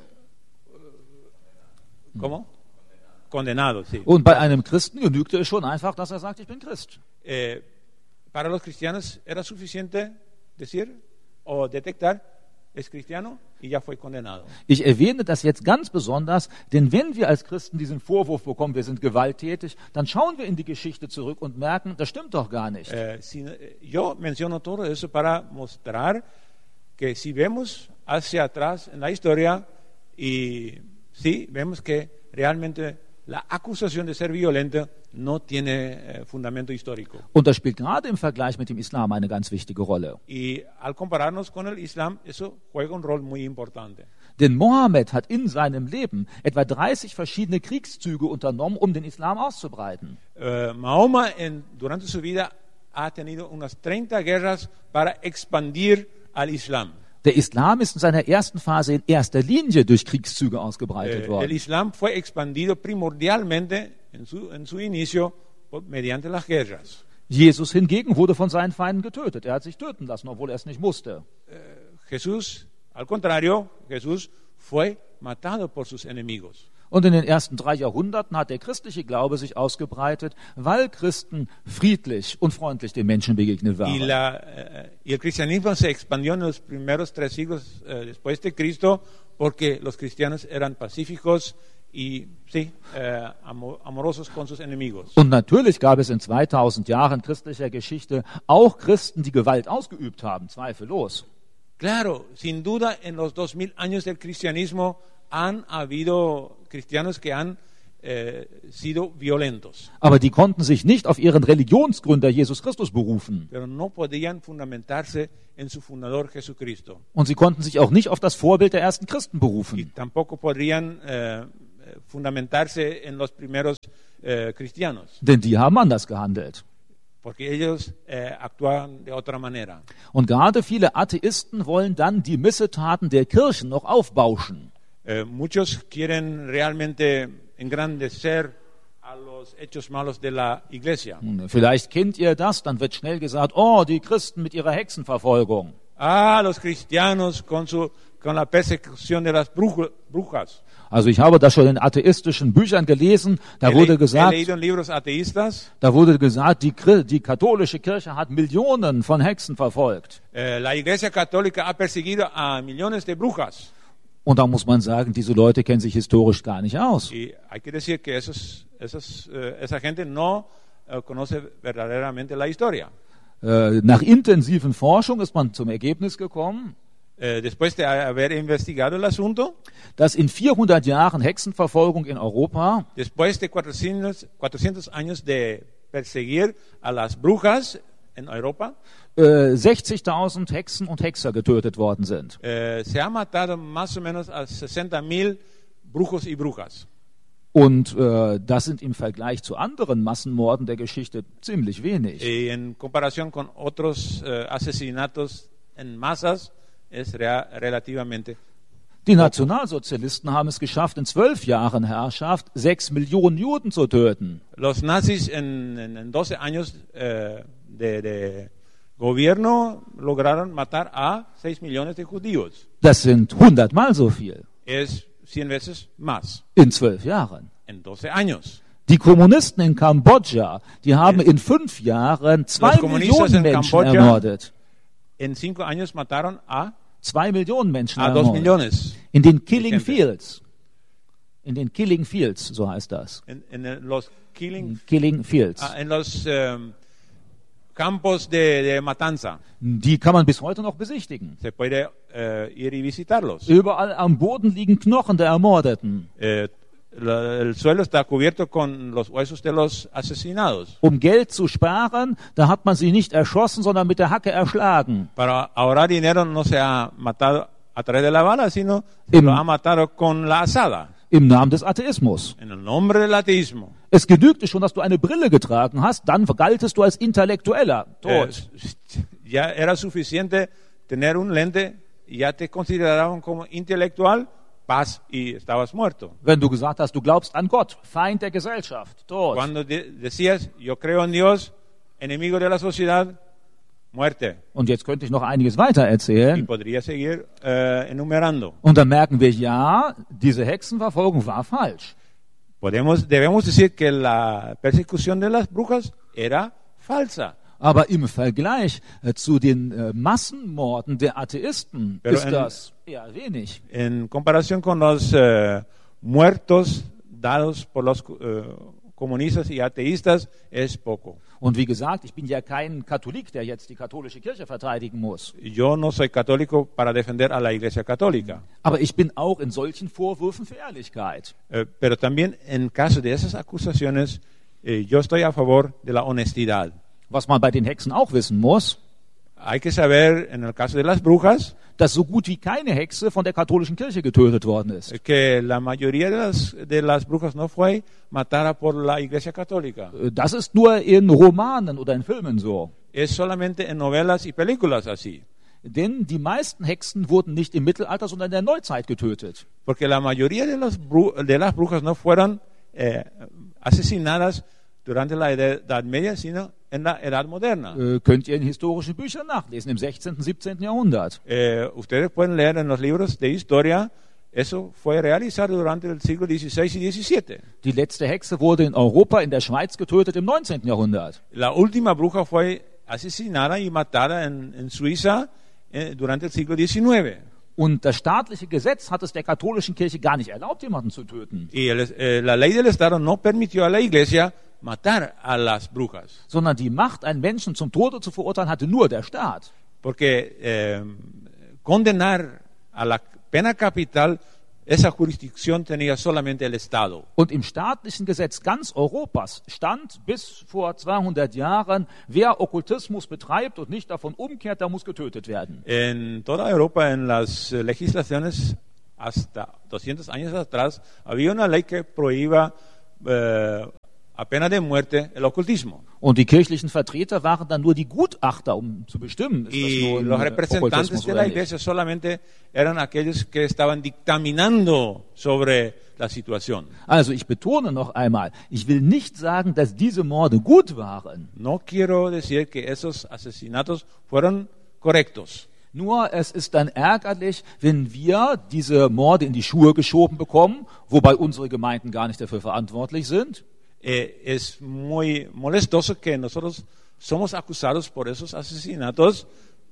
Speaker 1: ¿cómo? Condenado. Sí.
Speaker 2: Und bei einem Christen genügte es schon einfach, dass er sagt, ich bin Christ.
Speaker 1: Eh, para los cristianos era suficiente decir o detectar es cristiano y ya fue condenado.
Speaker 2: Ich erwähne das jetzt ganz besonders, denn wenn wir als Christen diesen Vorwurf bekommen, wir sind gewalttätig, dann schauen wir in die Geschichte zurück und merken, das stimmt doch gar nicht.
Speaker 1: Eh, si- eh, yo menciono todo eso para mostrar que si vemos hacia atrás en la historia y sí, vemos que realmente la acusación de ser violento no tiene eh, fundamento histórico.
Speaker 2: Und das spielt gerade im Vergleich mit dem Islam eine ganz wichtige Rolle.
Speaker 1: Y al compararnos con el Islam, eso juega un rol muy importante.
Speaker 2: Denn Mohammed hat in seinem Leben etwa dreißig verschiedene Kriegszüge unternommen, um den Islam auszubreiten.
Speaker 1: Eh, Mahoma en- durante su vida ha tenido unas treinta guerras para expandir al Islam.
Speaker 2: Der Islam ist in seiner ersten Phase in erster Linie durch Kriegszüge ausgebreitet
Speaker 1: Eh, el
Speaker 2: worden.
Speaker 1: Islam fue expandido primordialmente en su, en su inicio por- mediante las guerras.
Speaker 2: Jesus hingegen wurde von seinen Feinden getötet. Er hat sich töten lassen, obwohl er es nicht musste.
Speaker 1: Jesús, al contrario, Jesús fue matado por sus enemigos.
Speaker 2: Und in den ersten drei Jahrhunderten hat der christliche Glaube sich ausgebreitet, weil Christen friedlich und freundlich den Menschen begegnet
Speaker 1: Y,
Speaker 2: waren.
Speaker 1: la, eh, y el cristianismo se expandió en los primeros tres siglos eh, después de Cristo porque los cristianos eran pacíficos y sí, eh, amo- amorosos con sus enemigos.
Speaker 2: Und natürlich gab es in zweitausend Jahren christlicher Geschichte auch Christen, die Gewalt ausgeübt haben, zweifellos.
Speaker 1: Claro, sin duda en los dos mil años del cristianismo han habido cristianos que han eh, sido violentos,
Speaker 2: Aber die konnten sich nicht auf ihren Religionsgründer Jesus Christus berufen.
Speaker 1: pero no podían fundamentarse en su fundador Jesucristo.
Speaker 2: Und sie konnten sich auch nicht auf das Vorbild der ersten Christen
Speaker 1: Y
Speaker 2: berufen.
Speaker 1: tampoco podrían eh, fundamentarse en los primeros eh, cristianos,
Speaker 2: Denn die haben anders gehandelt.
Speaker 1: porque ellos eh, actuaban de otra manera.
Speaker 2: Und gerade viele Atheisten wollen dann die Missetaten der Kirchen noch aufbauschen.
Speaker 1: Eh, muchos quieren realmente engrandecer a los hechos malos de la iglesia.
Speaker 2: Vielleicht kennt ihr das, dann wird schnell gesagt, oh, die Christen mit ihrer Hexenverfolgung.
Speaker 1: Ah, los cristianos con, su, con la persecución de las bruj- brujas.
Speaker 2: Also ich habe das schon in atheistischen Büchern gelesen, da
Speaker 1: He,
Speaker 2: wurde
Speaker 1: le- he
Speaker 2: gesagt,
Speaker 1: leído en libros ateístas,
Speaker 2: da wurde gesagt, die, Chri- die katholische Kirche hat Millionen von Hexen verfolgt.
Speaker 1: eh, la iglesia católica ha perseguido a millones de brujas.
Speaker 2: Und da muss man sagen, diese Leute kennen sich historisch gar nicht aus.
Speaker 1: Y hay que decir que esos, esos, eh, esa gente no eh, conoce verdaderamente la historia.
Speaker 2: Äh, nach intensiven Forschung ist man zum Ergebnis gekommen,
Speaker 1: Eh, después de haber investigado el asunto,
Speaker 2: dass in vierhundert Jahren Hexenverfolgung in Europa
Speaker 1: después de cuatrocientos, cuatrocientos años de perseguir a las brujas en Europa,
Speaker 2: äh, sechzigtausend Hexen und Hexer getötet worden sind.
Speaker 1: eh, se ha matado más o menos a sesenta mil brujos y brujas.
Speaker 2: Und äh, das sind im Vergleich zu anderen Massenmorden der Geschichte ziemlich wenig.
Speaker 1: Y en comparación con otros eh, asesinatos en masas, es rea- relativamente.
Speaker 2: Die Nationalsozialisten haben es geschafft, in zwölf Jahren Herrschaft sechs Millionen Juden zu töten.
Speaker 1: Los nazis en, en, en doce años eh, de, de gobierno lograron matar a seis millones de judíos.
Speaker 2: Das sind hundertmal so viel
Speaker 1: Es cien veces más
Speaker 2: in zwölf Jahren.
Speaker 1: en doce años.
Speaker 2: Die Kommunisten in Kambodscha, die haben in fünf Jahren zwei
Speaker 1: Los comunistas
Speaker 2: Millionen
Speaker 1: in
Speaker 2: Menschen
Speaker 1: Kambodscha-
Speaker 2: ermordet.
Speaker 1: En cinco años mataron a,
Speaker 2: Zwei Millionen Menschen
Speaker 1: a dos
Speaker 2: ermordet.
Speaker 1: millones.
Speaker 2: In den Killing
Speaker 1: Gente.
Speaker 2: Fields. In den Killing Fields, so heißt das.
Speaker 1: En, en el- los killing,
Speaker 2: Killing Fields.
Speaker 1: ah, en los em, campos de, de matanza.
Speaker 2: Die kann man bis heute noch besichtigen.
Speaker 1: Se puede eh, ir y visitarlos.
Speaker 2: Überall am Boden liegen Knochen der Ermordeten.
Speaker 1: Eh, la- el suelo está cubierto con los huesos de los asesinados.
Speaker 2: Um Geld zu sparen, da hat man sie nicht erschossen, sondern mit der Hacke erschlagen.
Speaker 1: Para ahorrar dinero no se ha matado a través de la bala, sino se
Speaker 2: Im-
Speaker 1: lo ha matado con la asada,
Speaker 2: Im Namen des Atheismus.
Speaker 1: en el nombre del ateísmo.
Speaker 2: Es genügte schon, dass du eine Brille getragen hast, dann galtest du als Intellektueller.
Speaker 1: Eh,
Speaker 2: Tot.
Speaker 1: ya era suficiente tener un lente y ya te consideraban como intelectual, paz y estabas muerto.
Speaker 2: Wenn du gesagt hast, du glaubst an Gott, Feind der Gesellschaft. Tot.
Speaker 1: Cuando de- decías, yo creo en Dios, enemigo de la sociedad, muerte.
Speaker 2: Und jetzt könnte ich noch einiges weiter
Speaker 1: Y
Speaker 2: erzählen.
Speaker 1: podría seguir eh, enumerando.
Speaker 2: Und dann merken wir, ja, diese Hexenverfolgung war falsch.
Speaker 1: Podemos, debemos decir que la persecución de las brujas era falsa.
Speaker 2: Aber im Vergleich äh, zu den äh, Massenmorden der Atheisten
Speaker 1: Pero
Speaker 2: ist
Speaker 1: en-
Speaker 2: das eher wenig.
Speaker 1: En comparación con los eh, muertos dados por los eh, comunistas y ateístas, es poco.
Speaker 2: Und wie gesagt, ich bin ja kein Katholik, der jetzt die katholische Kirche verteidigen muss.
Speaker 1: Yo no soy católico para defender a la Iglesia Católica,
Speaker 2: Aber ich bin auch in solchen Vorwürfen für Ehrlichkeit.
Speaker 1: eh, pero también en caso de esas acusaciones, eh, yo estoy a favor de la honestidad.
Speaker 2: Was man bei den Hexen auch wissen muss,
Speaker 1: Hay que saber, en el caso de las brujas,
Speaker 2: dass so gut wie keine Hexe von der katholischen Kirche getötet worden ist.
Speaker 1: eh, que la mayoría de las, de las brujas no fue matada por la Iglesia Católica.
Speaker 2: Äh, Das ist nur in Romanen oder in Filmen so.
Speaker 1: Es solamente en novelas y películas así.
Speaker 2: Denn die meisten Hexen wurden nicht im Mittelalter, sondern in der Neuzeit getötet.
Speaker 1: Porque la mayoría de, los bru- de las brujas no fueron eh, asesinadas durante la Edad Media, sino en la Edad Moderna.
Speaker 2: Äh, könnt ihr in historischen Büchern nachlesen, im sechzehnten, siebzehnten Jahrhundert.
Speaker 1: Eh, ustedes pueden leer en los libros de historia, eso fue realizado durante el siglo dieciséis y diecisiete.
Speaker 2: Die letzte Hexe wurde in Europa, in der Schweiz getötet im neunzehnten Jahrhundert.
Speaker 1: La última bruja fue asesinada y matada en, en Suiza eh, durante el siglo diecinueve.
Speaker 2: Und das staatliche Gesetz hat es der katholischen Kirche gar nicht erlaubt, jemanden zu töten,
Speaker 1: Y el- eh, la ley del Estado no permitió a la iglesia matar a las brujas.
Speaker 2: sondern die Macht, einen Menschen zum Tode zu verurteilen, hatte nur der Staat.
Speaker 1: Porque eh, condenar a la pena capital esa jurisdicción tenía solamente el Estado.
Speaker 2: Und im staatlichen Gesetz ganz Europas stand bis vor zweihundert Jahren, wer Okkultismus betreibt und nicht davon umkehrt, der muss getötet werden.
Speaker 1: En toda Europa, en las eh, legislaciones hasta doscientos años atrás, había una ley que prohibía eh, a pena de muerte el ocultismo.
Speaker 2: Und die kirchlichen Vertreter waren dann nur die Gutachter, um zu bestimmen, ist das
Speaker 1: Y
Speaker 2: nun
Speaker 1: los
Speaker 2: äh,
Speaker 1: representantes
Speaker 2: Okkultismus
Speaker 1: de
Speaker 2: oder
Speaker 1: la
Speaker 2: nicht.
Speaker 1: iglesia solamente eran aquellos que estaban dictaminando sobre la situación.
Speaker 2: Also ich betone noch einmal, ich will nicht sagen, dass diese Morde gut waren.
Speaker 1: No quiero decir que esos asesinatos fueron correctos.
Speaker 2: Nur es ist dann ärgerlich, wenn wir diese Morde in die Schuhe geschoben bekommen, wobei unsere Gemeinden gar nicht dafür verantwortlich sind.
Speaker 1: Eh, es muy molestoso que nosotros somos acusados por esos asesinatos,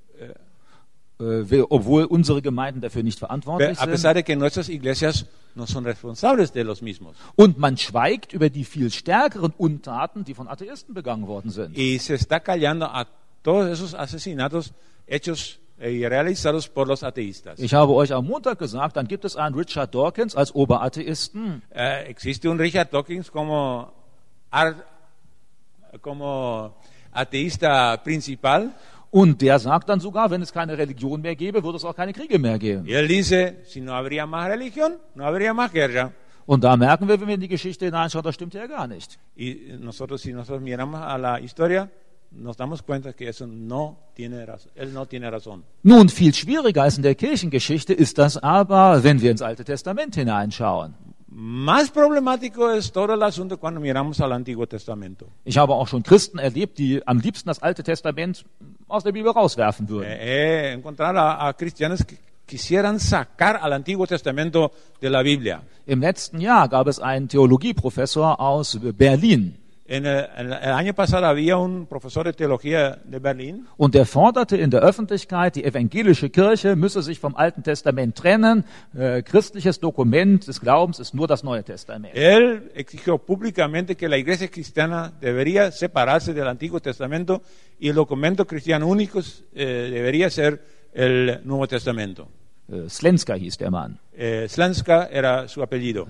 Speaker 2: Äh, wir- obwohl unsere Gemeinden dafür nicht
Speaker 1: pe-
Speaker 2: verantwortlich
Speaker 1: a
Speaker 2: sind.
Speaker 1: pesar de que nuestras iglesias no son responsables de los mismos.
Speaker 2: Und man schweigt über die viel stärkeren Untaten, die von Atheisten begangen worden sind.
Speaker 1: Y se está callando a todos esos asesinatos hechos y realizados por los ateístas.
Speaker 2: Ich habe euch am Montag gesagt, dann gibt es einen Richard Dawkins als Oberatheisten.
Speaker 1: Eh, existe un Richard Dawkins como, ar- como ateísta principal.
Speaker 2: Und der sagt dann sogar, wenn es keine Religion mehr gäbe, würde es auch keine Kriege mehr geben.
Speaker 1: Y él dice, si no habría más religión, no habría más guerra.
Speaker 2: Und da merken wir, wenn wir in die Geschichte hineinschauen, das stimmt ja gar nicht.
Speaker 1: Y nosotros, si nosotros miramos a la historia, nos damos cuenta que eso no tiene razón. Él no tiene razón.
Speaker 2: Nun, viel schwieriger als in der Kirchengeschichte ist das aber, wenn wir ins Alte Testament hineinschauen.
Speaker 1: Más problemático es todo el asunto cuando miramos al Antiguo Testamento.
Speaker 2: Ich habe auch schon Christen erlebt, die am liebsten das Alte Testament aus der Bibel rauswerfen würden.
Speaker 1: Eh, He encontrado a, a cristianos que quisieran sacar al Antiguo Testamento de la Biblia.
Speaker 2: Im letzten Jahr gab es einen Theologieprofessor aus Berlin.
Speaker 1: En el, en el año pasado había un profesor de teología de Berlín
Speaker 2: Und der forderte in der Öffentlichkeit, die evangelische Kirche müsse sich vom Alten Testament trennen. Äh, christliches Dokument des Glaubens ist nur das Neue Testament.
Speaker 1: Él exigió públicamente que la iglesia cristiana debería separarse del Antiguo Testamento y el documento cristiano único eh, debería ser el Nuevo Testamento.
Speaker 2: Äh, Slenska hieß der Mann.
Speaker 1: Eh, Slanska era su apellido.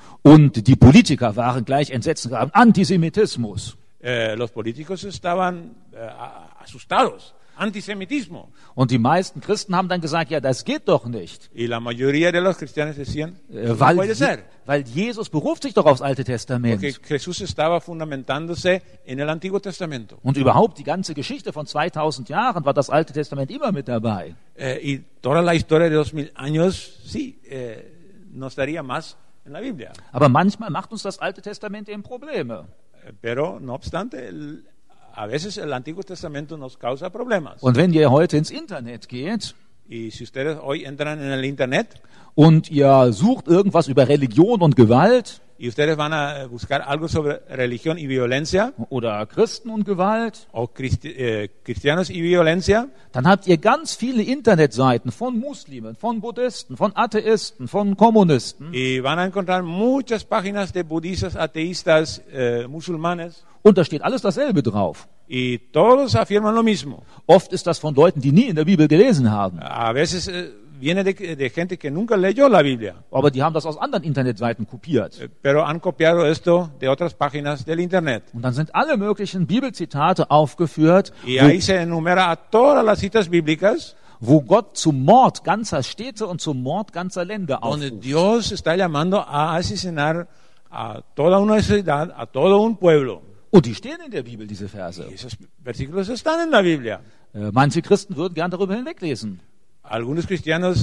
Speaker 2: Und die Politiker waren gleich entsetzt und sagten, Antisemitismus.
Speaker 1: Eh, los políticos estaban eh, asustados. Antisemitismo.
Speaker 2: Und die meisten Christen haben dann gesagt, ja, das geht doch nicht.
Speaker 1: Y la mayoría de los cristianos decían,
Speaker 2: Äh,
Speaker 1: no
Speaker 2: weil,
Speaker 1: puede ser.
Speaker 2: weil Jesus beruft sich doch aufs Alte Testament.
Speaker 1: Porque Jesús estaba fundamentándose en el Antiguo Testamento.
Speaker 2: Und überhaupt die ganze Geschichte von zweitausend Jahren war das Alte Testament immer mit dabei.
Speaker 1: Eh, y toda la historia de dos mil años, sí, eh, no estaría más en la Biblia.
Speaker 2: Aber manchmal macht uns das Alte Testament eben Probleme.
Speaker 1: Eh, Pero, no obstante, el- a veces el Antiguo Testamento nos causa problemas.
Speaker 2: Und wenn ihr heute ins Internet geht
Speaker 1: Y si ustedes hoy entran en el Internet
Speaker 2: und ihr sucht irgendwas über Religion und Gewalt
Speaker 1: y ustedes van a buscar algo sobre religión y violencia,
Speaker 2: oder Christen und Gewalt,
Speaker 1: o cristi- eh, cristianos y violencia,
Speaker 2: dann habt ihr ganz viele Internetseiten von Muslimen, von Buddhisten, von Atheisten, von Kommunisten.
Speaker 1: y van a encontrar muchas páginas de budistas, ateístas, eh, musulmanes,
Speaker 2: Und da steht alles dasselbe drauf.
Speaker 1: y todos afirman lo mismo.
Speaker 2: Oft ist das von Leuten, die nie in der Bibel gelesen haben.
Speaker 1: A veces eh, viene de, de gente que nunca leyó la Biblia,
Speaker 2: Aber die haben das aus anderen Internetseiten kopiert.
Speaker 1: eh, pero han copiado esto de otras páginas del Internet.
Speaker 2: Und dann sind alle möglichen Bibelzitate aufgeführt,
Speaker 1: Y ahí se enumera a todas las citas bíblicas
Speaker 2: wo Gott zum Mord ganzer Städte und zum Mord ganzer Länder
Speaker 1: donde
Speaker 2: aufruft.
Speaker 1: Dios está llamando a asesinar a toda una ciudad, a todo un pueblo.
Speaker 2: Und die stehen in der Bibel, diese Verse.
Speaker 1: Y esos versículos están en la Biblia.
Speaker 2: Äh, Manche Christen würden gern darüber hinweglesen.
Speaker 1: Algunos cristianos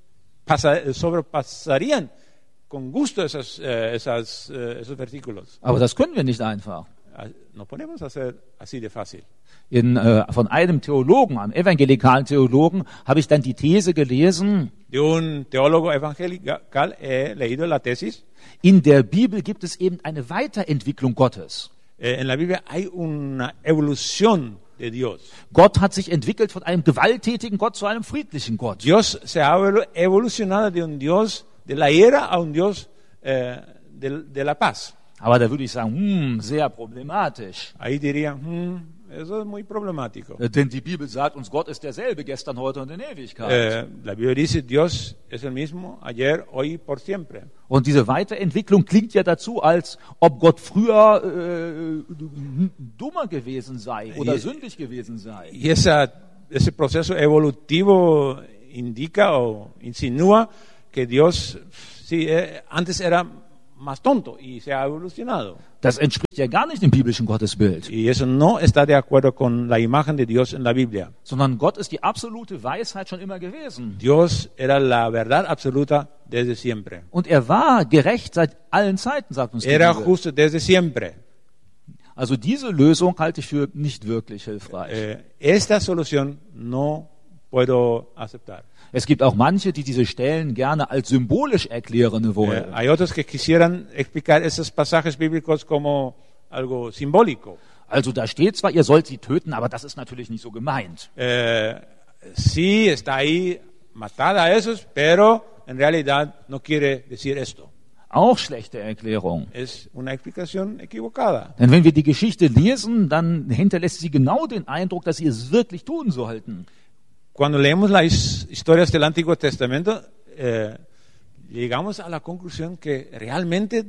Speaker 1: pasa- sobrepasarían con gusto esas, eh, esas, eh, esos versículos.
Speaker 2: Aber das können wir nicht einfach.
Speaker 1: Ah, No podemos hacer así de fácil.
Speaker 2: In, äh, von einem Theologen, einem evangelikalen Theologen, habe ich dann die These gelesen,
Speaker 1: De un teólogo evangelical he leído la tesis.
Speaker 2: in der Bibel gibt es eben eine Weiterentwicklung Gottes.
Speaker 1: Eh, en la Biblia hay una evolución de Dios.
Speaker 2: Gott hat sich entwickelt von einem gewalttätigen Gott zu einem friedlichen Gott.
Speaker 1: Dios se ha evolu- evolucionado de un Dios de la ira a un Dios eh, de, de la paz.
Speaker 2: Aber da würde ich sagen, hm, sehr problematisch.
Speaker 1: Ahí dirían, "Hmm, eso es muy problemático.
Speaker 2: Äh, Denn die Bibel sagt uns, Gott ist derselbe, gestern, heute und in Ewigkeit.
Speaker 1: Eh, la Biblia dice, Dios es el mismo ayer, hoy y por siempre.
Speaker 2: Und diese Weiterentwicklung klingt ja dazu, als ob Gott früher äh, dummer gewesen sei oder
Speaker 1: Je-
Speaker 2: sündig gewesen sei.
Speaker 1: Y esa, ese proceso evolutivo indica o insinúa que Dios sí, eh, antes era más tonto y se ha evolucionado.
Speaker 2: Das entspricht ja gar nicht dem biblischen Gottesbild.
Speaker 1: Y eso no está de acuerdo con la imagen de Dios en la Biblia.
Speaker 2: Sondern Gott ist die absolute Weisheit schon immer gewesen.
Speaker 1: Dios era la verdad absoluta desde siempre.
Speaker 2: Und er war gerecht seit allen Zeiten, sagt uns die
Speaker 1: Era
Speaker 2: Bibel.
Speaker 1: justo desde siempre.
Speaker 2: Also diese Lösung halte ich für nicht wirklich hilfreich.
Speaker 1: Eh, esta solución no puedo aceptar.
Speaker 2: Es gibt auch manche, die diese Stellen gerne als symbolisch erklären
Speaker 1: Eh,
Speaker 2: wollen.
Speaker 1: hay otros que quisieran explicar esos pasajes bíblicos como algo simbólico.
Speaker 2: Also da steht zwar, ihr sollt sie töten, aber das ist natürlich nicht so gemeint.
Speaker 1: Eh, sí, está ahí, matad a esos, pero en realidad no quiere decir esto.
Speaker 2: Auch schlechte Erklärung.
Speaker 1: Es una explicación equivocada.
Speaker 2: Denn wenn wir die Geschichte lesen, dann hinterlässt sie genau den Eindruck, dass sie es wirklich tun sollten.
Speaker 1: Cuando leemos las historias del Antiguo Testamento, eh, llegamos a la conclusión que realmente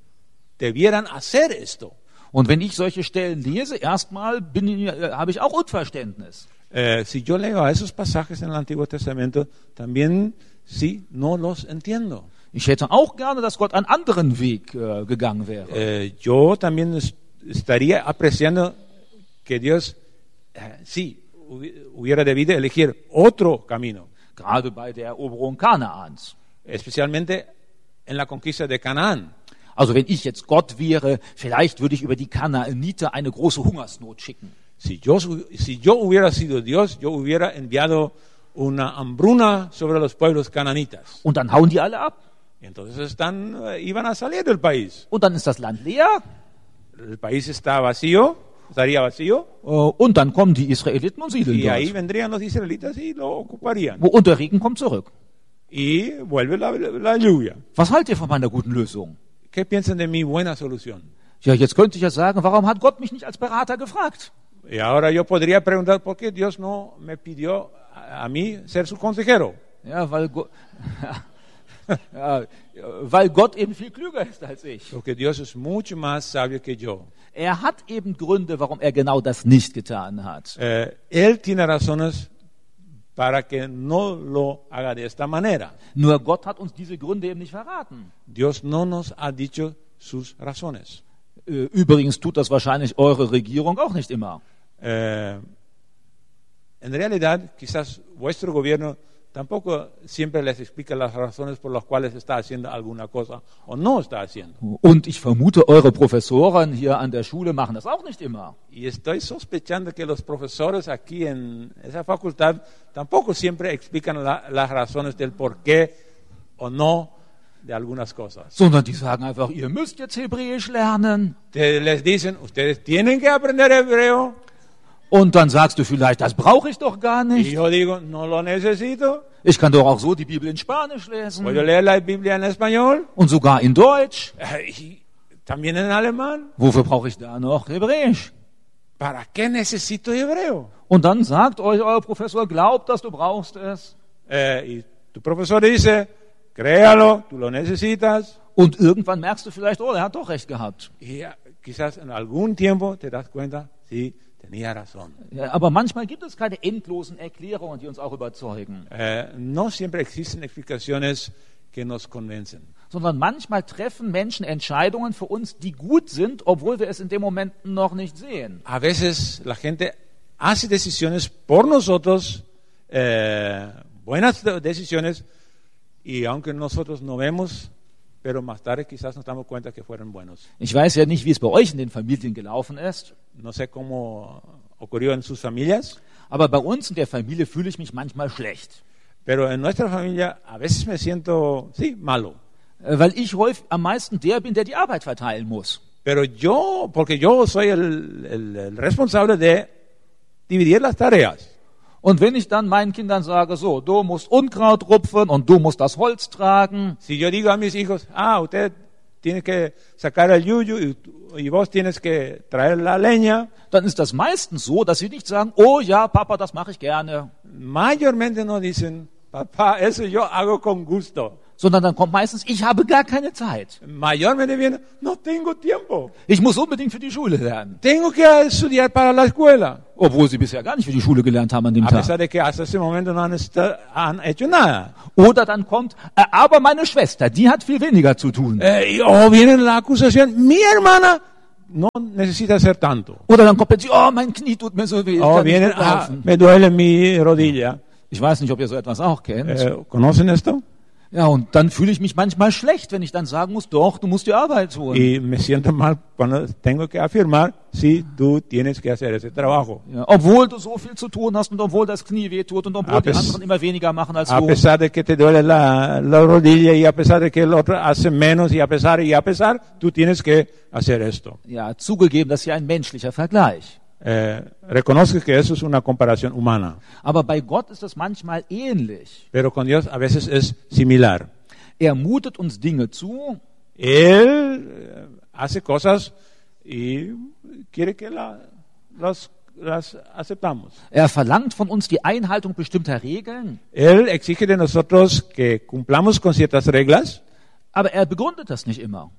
Speaker 1: debieran hacer esto.
Speaker 2: Und wenn ich solche Stellen lese, erstmal bin ich, äh, habe ich auch Unverständnis.
Speaker 1: Eh, si yo leo a esos pasajes en el Antiguo Testamento, también sí, no los entiendo.
Speaker 2: Ich hätte auch gerne, dass Gott einen anderen Weg äh, gegangen wäre.
Speaker 1: Eh, yo también es- estaría apreciando que Dios, eh, sí, hubi- hubiera debido elegir otro camino,
Speaker 2: Gerade bei der Eroberung Kanaans.
Speaker 1: especialmente en la conquista de Canaán.
Speaker 2: Also wenn ich jetzt Gott wäre, vielleicht würde ich über die Kanaaniter eine große Hungersnot schicken.
Speaker 1: Si yo, si yo hubiera sido Dios, yo hubiera enviado una hambruna sobre los pueblos cananitas.
Speaker 2: Und dann hauen die alle ab.
Speaker 1: Y entonces están, eh, iban a salir del país.
Speaker 2: Und dann ist das Land leer.
Speaker 1: El país está vacío, estaría vacío,
Speaker 2: Äh, und dann kommen die Israeliten und siedeln
Speaker 1: y ahí
Speaker 2: dort.
Speaker 1: vendrían los israelitas y lo ocuparían.
Speaker 2: Wo- Und der Regen kommt zurück.
Speaker 1: Y vuelve la, la lluvia.
Speaker 2: Was haltet ihr von meiner guten Lösung?
Speaker 1: ¿Qué piensan de mi buena solución?
Speaker 2: Ja, jetzt könnte ich ja sagen, warum hat Gott mich nicht als Berater gefragt?
Speaker 1: Y ahora yo podría preguntar por qué Dios no me pidió a, a mí ser su consejero.
Speaker 2: Ja, weil, Go ja, weil Gott eben viel klüger ist als ich.
Speaker 1: Porque Dios es mucho más sabio que yo.
Speaker 2: Er hat eben Gründe, warum er genau das nicht getan hat.
Speaker 1: Eh, él tiene razones para que no lo haga de esta manera.
Speaker 2: Nur Gott hat uns diese Gründe eben nicht verraten.
Speaker 1: Dios no nos ha dicho sus razones.
Speaker 2: Äh, Übrigens tut das wahrscheinlich eure Regierung auch nicht immer.
Speaker 1: Eh, en realidad, quizás vuestro gobierno tampoco siempre les explica las razones por las cuales está haciendo alguna cosa o no está haciendo.
Speaker 2: Und ich vermute, eure Professoren hier an der Schule machen das auch nicht immer.
Speaker 1: Y estoy sospechando que los profesores aquí en esa facultad tampoco siempre explican la- las razones del por qué o no de algunas cosas.
Speaker 2: Sondern die sagen einfach, ihr müsst jetzt Hebräisch lernen.
Speaker 1: Te- les dicen, ustedes tienen que aprender hebreo.
Speaker 2: Und dann sagst du vielleicht, das brauche ich doch gar
Speaker 1: Y
Speaker 2: nicht.
Speaker 1: yo digo, no lo necesito.
Speaker 2: Ich kann doch auch so die Bibel in Spanisch
Speaker 1: Puedo
Speaker 2: lesen.
Speaker 1: leer la Biblia en español
Speaker 2: Und sogar in Deutsch.
Speaker 1: eh, y también en alemán.
Speaker 2: Wofür brauche ich da noch Hebräisch?
Speaker 1: ¿Para qué necesito hebreo?
Speaker 2: Und dann sagt euch euer Professor, glaubt, dass du brauchst es.
Speaker 1: Eh, y tu profesor dice, créalo, tú lo necesitas.
Speaker 2: Und irgendwann merkst du vielleicht, oh, er hat doch recht gehabt.
Speaker 1: Y ya, quizás en algún tiempo te das cuenta, sí, tenía razón.
Speaker 2: Ja, aber manchmal gibt es keine endlosen Erklärungen, die uns auch überzeugen.
Speaker 1: Eh, no siempre existen explicaciones que nos convencen.
Speaker 2: Sondern manchmal treffen Menschen Entscheidungen für uns, die gut sind, obwohl wir es in dem Moment noch nicht sehen.
Speaker 1: A veces la gente hace decisiones por nosotros, eh, buenas de- decisiones, y aunque nosotros no vemos, pero más tarde quizás nos damos cuenta que fueron buenos.
Speaker 2: Ich weiß ja nicht, wie es bei euch in den Familien gelaufen ist,
Speaker 1: No sé cómo ocurrió en sus familias,
Speaker 2: aber bei uns in der Familie fühle ich mich manchmal schlecht.
Speaker 1: pero en nuestra familia a veces me siento, sí, malo.
Speaker 2: Äh, Weil ich häufig am meisten der bin, der die Arbeit verteilen muss.
Speaker 1: Pero yo, porque yo soy el, el- el responsable de dividir las tareas.
Speaker 2: Und wenn ich dann meinen Kindern sage, so, du musst Unkraut rupfen und du musst das Holz tragen,
Speaker 1: Si yo digo a mis hijos, ah, ustedes tienes que sacar el yuyu y, y vos tienes que traer la leña.
Speaker 2: Dann ist das meistens so, dass sie nicht sagen, oh ja, Papa, das mache ich gerne.
Speaker 1: Mayormente no dicen, papá, eso yo hago con gusto.
Speaker 2: Sondern dann kommt meistens, ich habe gar keine Zeit.
Speaker 1: Mayormente viene, no tengo tiempo.
Speaker 2: Ich muss unbedingt für die Schule lernen.
Speaker 1: Tengo que estudiar para la escuela.
Speaker 2: Obwohl sie bisher gar nicht für die Schule gelernt haben an dem
Speaker 1: A
Speaker 2: Tag.
Speaker 1: pesar de que hasta ese momento no han, esta- han hecho nada.
Speaker 2: Oder dann kommt, äh, aber meine Schwester, die hat viel weniger zu tun.
Speaker 1: Eh, y- o viene la acusación, mi hermana no necesita hacer tanto.
Speaker 2: Oder dann kommt plötzlich, oh, mein Knie tut mir so weh. ich
Speaker 1: O
Speaker 2: kann nicht
Speaker 1: viene,
Speaker 2: gut
Speaker 1: ah,
Speaker 2: laufen.
Speaker 1: me duele mi rodilla.
Speaker 2: Ich weiß nicht, ob ihr so etwas auch kennt.
Speaker 1: Eh, ¿Conocen esto?
Speaker 2: Ja, und dann fühle ich mich manchmal schlecht, wenn ich dann sagen muss, doch, du musst die Arbeit tun.
Speaker 1: Y me siento mal cuando tengo que afirmar, sí, tú tienes que hacer ese trabajo.
Speaker 2: Ja, obwohl du so viel zu tun hast und obwohl das Knie weh tut und obwohl
Speaker 1: A
Speaker 2: die
Speaker 1: pes-
Speaker 2: anderen immer weniger machen als
Speaker 1: A
Speaker 2: du.
Speaker 1: pesar de que te duele la, la rodilla y a pesar de que el otro hace menos y a pesar y a pesar, tú tienes que hacer esto.
Speaker 2: Ja, zugegeben, das ist ja ein menschlicher Vergleich.
Speaker 1: Eh, reconozco que eso es una comparación humana,
Speaker 2: Aber bei Gott ist es manchmal ähnlich.
Speaker 1: pero con Dios a veces es similar.
Speaker 2: Er mutet uns Dinge zu,
Speaker 1: Él eh, hace cosas y quiere que la- las, las aceptamos.
Speaker 2: er verlangt von uns die Einhaltung bestimmter Regeln,
Speaker 1: Él exige de nosotros que cumplamos con ciertas reglas,
Speaker 2: aber er begründet das nicht immer.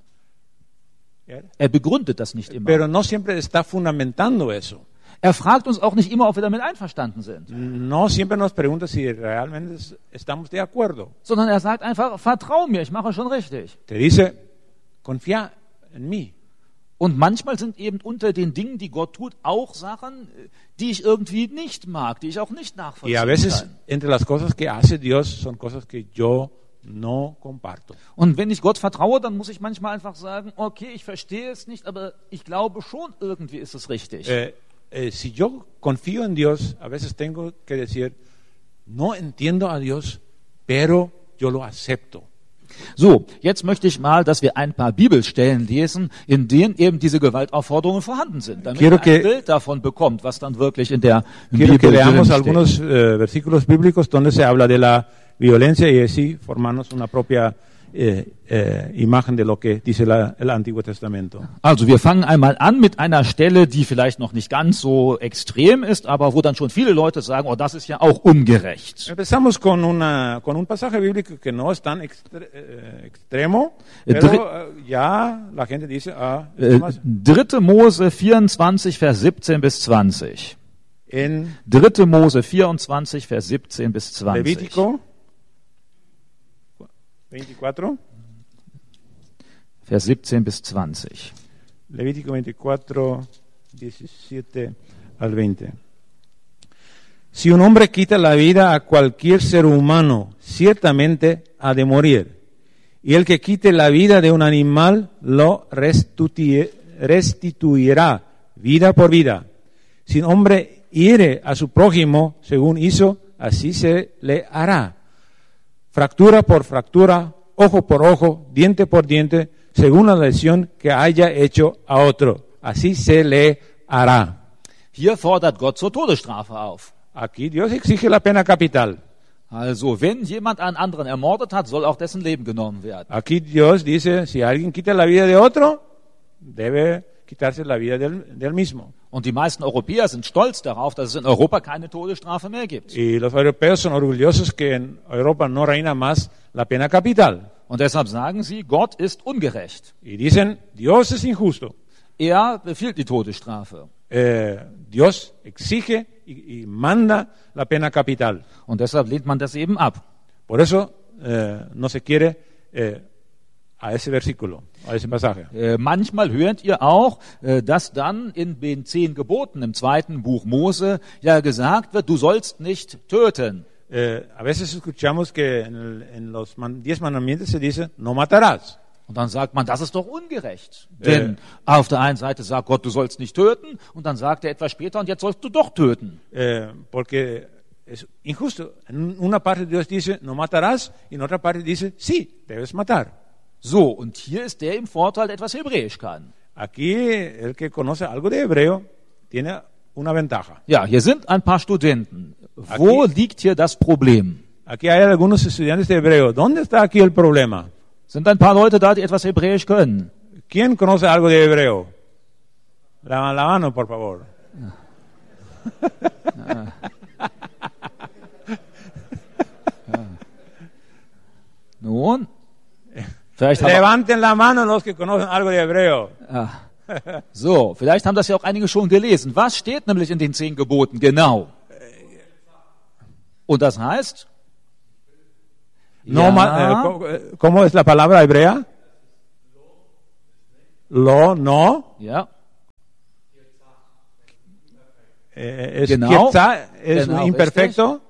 Speaker 2: Er begründet das nicht immer.
Speaker 1: pero no siempre está fundamentando eso.
Speaker 2: Er fragt uns auch nicht immer, ob wir damit einverstanden sind,
Speaker 1: No siempre nos pregunta si realmente es- estamos de acuerdo.
Speaker 2: sondern er sagt einfach, vertrau mir, ich mache schon richtig.
Speaker 1: Te dice, confía en mí.
Speaker 2: Und manchmal sind eben unter den Dingen, die Gott tut, auch Sachen, die ich irgendwie nicht mag, die ich auch nicht
Speaker 1: Y a
Speaker 2: nachvollziehen
Speaker 1: veces
Speaker 2: kann.
Speaker 1: entre las cosas que hace Dios son cosas que yo no comparto.
Speaker 2: Und wenn ich Gott vertraue, dann muss ich manchmal einfach sagen, okay, ich verstehe es nicht, aber ich glaube schon, irgendwie ist es richtig.
Speaker 1: Eh, eh, si yo confío en Dios, a veces tengo que decir, no entiendo a Dios, pero yo lo acepto.
Speaker 2: So, jetzt möchte ich mal, dass wir ein paar Bibelstellen lesen, in denen eben diese Gewaltaufforderungen vorhanden sind, damit
Speaker 1: Quiero
Speaker 2: ihr ein
Speaker 1: que-
Speaker 2: Bild davon bekommt, was dann wirklich in der
Speaker 1: Quiero que
Speaker 2: Bibel
Speaker 1: leamos
Speaker 2: drin
Speaker 1: algunos
Speaker 2: steht.
Speaker 1: eh, versículos bíblicos donde se habla de la violencia y así formarnos una propia eh, eh, imagen de lo que dice la- el Antiguo Testamento.
Speaker 2: Also wir fangen einmal an mit einer Stelle, die vielleicht noch nicht ganz so extrem ist, aber wo dann schon viele Leute sagen, oh, das ist ja auch ungerecht.
Speaker 1: Empezamos con, una, con un pasaje bíblico que no es tan extre- eh, extremo,
Speaker 2: Eh,
Speaker 1: pero
Speaker 2: dri-
Speaker 1: eh, ya la gente dice, ah,
Speaker 2: Äh,
Speaker 1: más.
Speaker 2: dritte Mose vierundzwanzig, Vers siebzehn bis zwanzig.
Speaker 1: En
Speaker 2: dritte Mose vierundzwanzig, Vers siebzehn bis zwanzig.
Speaker 1: Levítico veinticuatro,
Speaker 2: Vers siebzehn bis zwanzig.
Speaker 1: Levítico veinticuatro, diecisiete al veinte. Si un hombre quita la vida a cualquier ser humano, ciertamente ha de morir. Y el que quite la vida de un animal lo restituye- restituirá vida por vida. Si un hombre hiere a su prójimo, según hizo, así se le hará. Fractura por fractura, ojo por ojo, diente por diente, según la lesión que haya hecho a otro. Así se le hará.
Speaker 2: Hier fordert Gott zur Todesstrafe auf.
Speaker 1: Aquí Dios exige la pena capital.
Speaker 2: Also, wenn jemand einen anderen ermordet hat, soll auch dessen Leben genommen werden.
Speaker 1: Aquí Dios dice, si alguien quita la vida de otro, debe quitarse la vida del, del mismo.
Speaker 2: Und die meisten Europäer sind stolz darauf, dass es in Europa keine Todesstrafe mehr gibt.
Speaker 1: Y los europeos son orgullosos que en Europa no reina más la pena capital.
Speaker 2: Und deshalb sagen sie, Gott ist ungerecht.
Speaker 1: Y dicen, Dios es injusto.
Speaker 2: Er befiehlt die Todesstrafe.
Speaker 1: Eh, Dios exige y, y manda la pena capital.
Speaker 2: Und deshalb lehnt man das eben ab.
Speaker 1: Por eso eh, no se quiere eh, a ese versículo, a ese pasaje.
Speaker 2: Äh, manchmal hört ihr auch, äh, dass dann in den zehn Geboten im zweiten Buch Mose ja gesagt wird, du sollst nicht töten.
Speaker 1: Eh, a veces escuchamos que en, el- en los man- diez mandamientos se dice, no matarás.
Speaker 2: Und dann sagt man, das ist doch ungerecht. Denn auf der einen Seite sagt Gott, du sollst nicht töten, und dann sagt er etwas später, und jetzt sollst du doch töten.
Speaker 1: Eh, porque es injusto. En una parte Dios dice, no matarás, y en otra parte dice, sí, debes matar.
Speaker 2: So, und hier ist der im Vorteil, der etwas Hebräisch kann.
Speaker 1: Aquí el que conoce algo de hebreo tiene una ventaja.
Speaker 2: Ja, hier sind ein paar Studenten. Wo
Speaker 1: Aquí-
Speaker 2: liegt hier das Problem?
Speaker 1: Aquí hay algunos estudiantes de hebreo. ¿Dónde está aquí el problema?
Speaker 2: Sind ein paar Leute da, die etwas Hebräisch können?
Speaker 1: ¿Quién conoce algo de hebreo? La, la mano, por favor.
Speaker 2: Nun, vielleicht haben,
Speaker 1: Levanten la mano los que conocen algo de hebreo.
Speaker 2: ah, so, vielleicht haben das ja auch einige schon gelesen. Was steht nämlich in den zehn Geboten genau? Und das heißt?
Speaker 1: No,
Speaker 2: Ja.
Speaker 1: ma- eh, co- eh, ¿Cómo es la palabra hebrea? Lo, no.
Speaker 2: Ja,
Speaker 1: Eh, es
Speaker 2: Genau.
Speaker 1: Kirzá, es
Speaker 2: Genau,
Speaker 1: un imperfecto.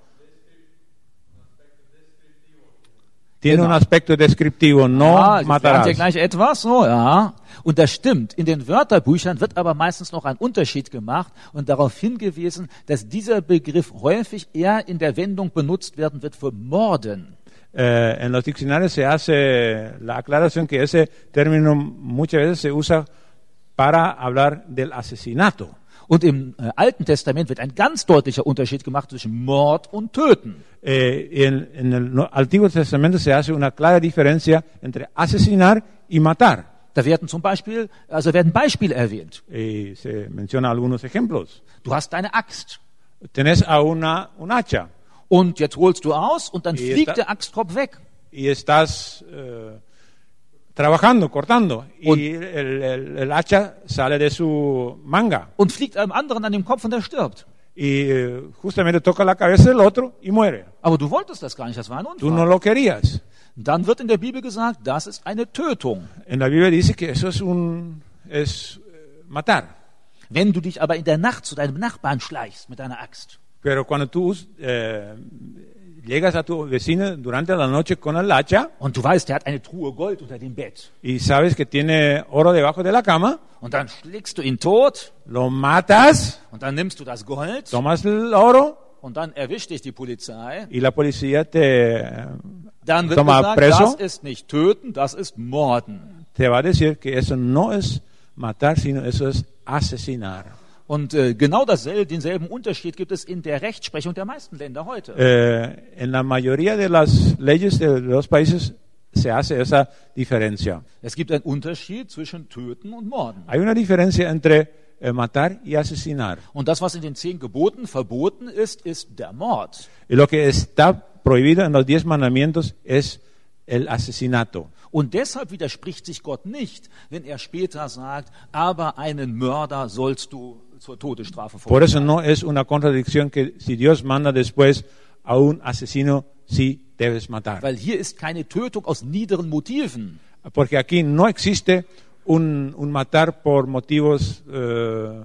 Speaker 1: Tiene
Speaker 2: Genau.
Speaker 1: un aspecto descriptivo, no
Speaker 2: ah, jetzt lernt
Speaker 1: matarás.
Speaker 2: ihr gleich etwas, so, ja. Und das stimmt. In den Wörterbüchern wird aber meistens noch ein Unterschied gemacht und darauf hingewiesen, dass dieser Begriff häufig eher in der Wendung benutzt werden wird für Morden.
Speaker 1: Eh, en los diccionarios se hace la aclaración que ese término muchas veces se usa para hablar del asesinato.
Speaker 2: Und im äh, Alten Testament wird ein ganz deutlicher Unterschied gemacht zwischen Mord und Töten.
Speaker 1: Eh, en, en el no- Antiguo Testamento se hace una clara diferencia entre asesinar y matar.
Speaker 2: Da werden zum Beispiel, also werden Beispiele erwähnt.
Speaker 1: Y se menciona algunos ejemplos.
Speaker 2: Du hast deine Axt
Speaker 1: Tenés a una, un hacha
Speaker 2: und jetzt holst du aus und dann
Speaker 1: Hier
Speaker 2: fliegt
Speaker 1: está-
Speaker 2: der Axtkopf weg.
Speaker 1: y estás eh, trabajando, cortando,
Speaker 2: Und-
Speaker 1: y el, el- el hacha sale de su manga
Speaker 2: Und fliegt einem anderen an den Kopf und er stirbt.
Speaker 1: y eh, justamente toca la cabeza del otro y muere.
Speaker 2: Aber du wolltest das gar nicht, das war ein
Speaker 1: Tú no
Speaker 2: Unfall.
Speaker 1: lo querías.
Speaker 2: Dann wird in der Bibel gesagt, das ist eine Tötung.
Speaker 1: En la Biblia dice que eso es un es eh, matar.
Speaker 2: Wenn du dich aber in der Nacht zu deinem Nachbarn schleichst mit deiner Axt
Speaker 1: Pero cuando tú eh, llegas a tu vecino durante la noche con el hacha
Speaker 2: und du weißt, der hat eine Truhe Gold unter dem Bett
Speaker 1: y sabes que tiene oro debajo de la cama,
Speaker 2: und dann schlägst du ihn tot
Speaker 1: lo matas,
Speaker 2: und dann nimmst du das Gold
Speaker 1: tomas el oro
Speaker 2: und dann erwischt dich die Polizei.
Speaker 1: y la policía te, eh,
Speaker 2: Dann wird
Speaker 1: toma
Speaker 2: gesagt,
Speaker 1: preso,
Speaker 2: das ist nicht töten, das ist morden.
Speaker 1: te va a decir que eso no es matar, sino eso es asesinar.
Speaker 2: Und äh, genau dasselbe, denselben Unterschied gibt es in der Rechtsprechung der meisten Länder heute.
Speaker 1: Eh, en la mayoría de las leyes de los países se hace esa diferencia.
Speaker 2: Es gibt einen Unterschied zwischen töten und morden.
Speaker 1: Hay una diferencia entre eh, matar y asesinar.
Speaker 2: Und das, was in den zehn Geboten verboten ist, ist der Mord.
Speaker 1: Y lo que está prohibido en los diez mandamientos es el asesinato.
Speaker 2: Und deshalb widerspricht sich Gott nicht, wenn er später sagt, aber einen Mörder sollst du zur Todesstrafe
Speaker 1: Por eso
Speaker 2: verurteilen.
Speaker 1: no es una contradicción que si Dios manda después a un asesino, sí debes matar.
Speaker 2: Weil hier ist keine Tötung aus niederen Motiven.
Speaker 1: Porque aquí no existe un, un matar por motivos eh,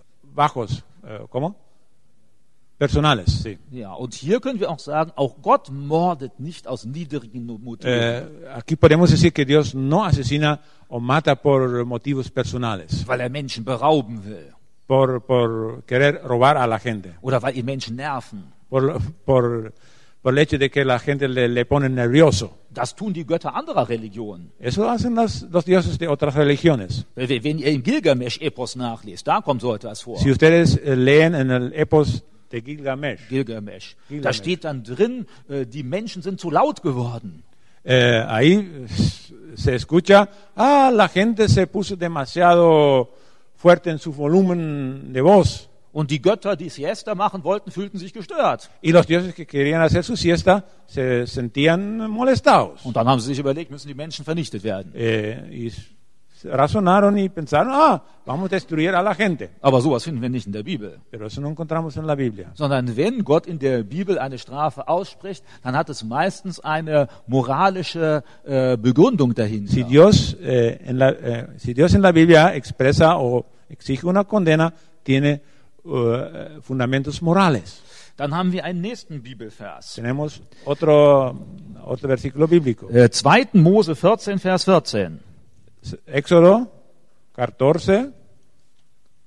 Speaker 1: bajos. Eh, ¿Cómo? Personales, sí.
Speaker 2: Ja, und hier können wir auch sagen, auch Gott mordet nicht aus niedrigen Motiven.
Speaker 1: Eh, aquí podemos decir que Dios no asesina o mata por motivos personales,
Speaker 2: Weil er Menschen berauben will.
Speaker 1: por, por querer robar a la gente,
Speaker 2: Oder weil ihn Menschen nerven.
Speaker 1: por, por, por el hecho de que la gente le, le pone nervioso.
Speaker 2: Das tun die Götter anderer Religionen.
Speaker 1: Eso hacen las- los dioses de otras religiones.
Speaker 2: Wenn ihr im Gilgamesch-Epos nachlest, da kommt so etwas vor.
Speaker 1: Si ustedes eh, leen en el Epos de Gilgamesh,
Speaker 2: Gilgamesh. Da
Speaker 1: Gilgamesh.
Speaker 2: steht dann drin, äh, die Menschen sind zu laut geworden.
Speaker 1: eh, ahí se escucha, ah, la gente se puso demasiado fuerte en su volumen de voz.
Speaker 2: Und die Götter, die Siesta machen wollten, fühlten sich gestört.
Speaker 1: Y los dioses que querían hacer su siesta se sentían molestados.
Speaker 2: Und dann haben sie sich überlegt, müssen die Menschen vernichtet werden.
Speaker 1: Eh, y razonaron y pensaron, ah, vamos a destruir a la gente.
Speaker 2: Aber sowas finden wir nicht in der Bibel.
Speaker 1: Pero eso no encontramos en la Biblia.
Speaker 2: Sondern wenn Gott in der Bibel eine Strafe ausspricht, dann hat es meistens eine moralische äh, Begründung dahinter.
Speaker 1: Si Dios, eh, en la, eh, si Dios en la Biblia expresa o exige una condena, tiene eh, fundamentos morales.
Speaker 2: Dann haben wir einen nächsten Bibelvers.
Speaker 1: Tenemos otro, otro versículo bíblico.
Speaker 2: Äh, zweiten Mose vierzehn, Vers vierzehn.
Speaker 1: Éxodo catorce,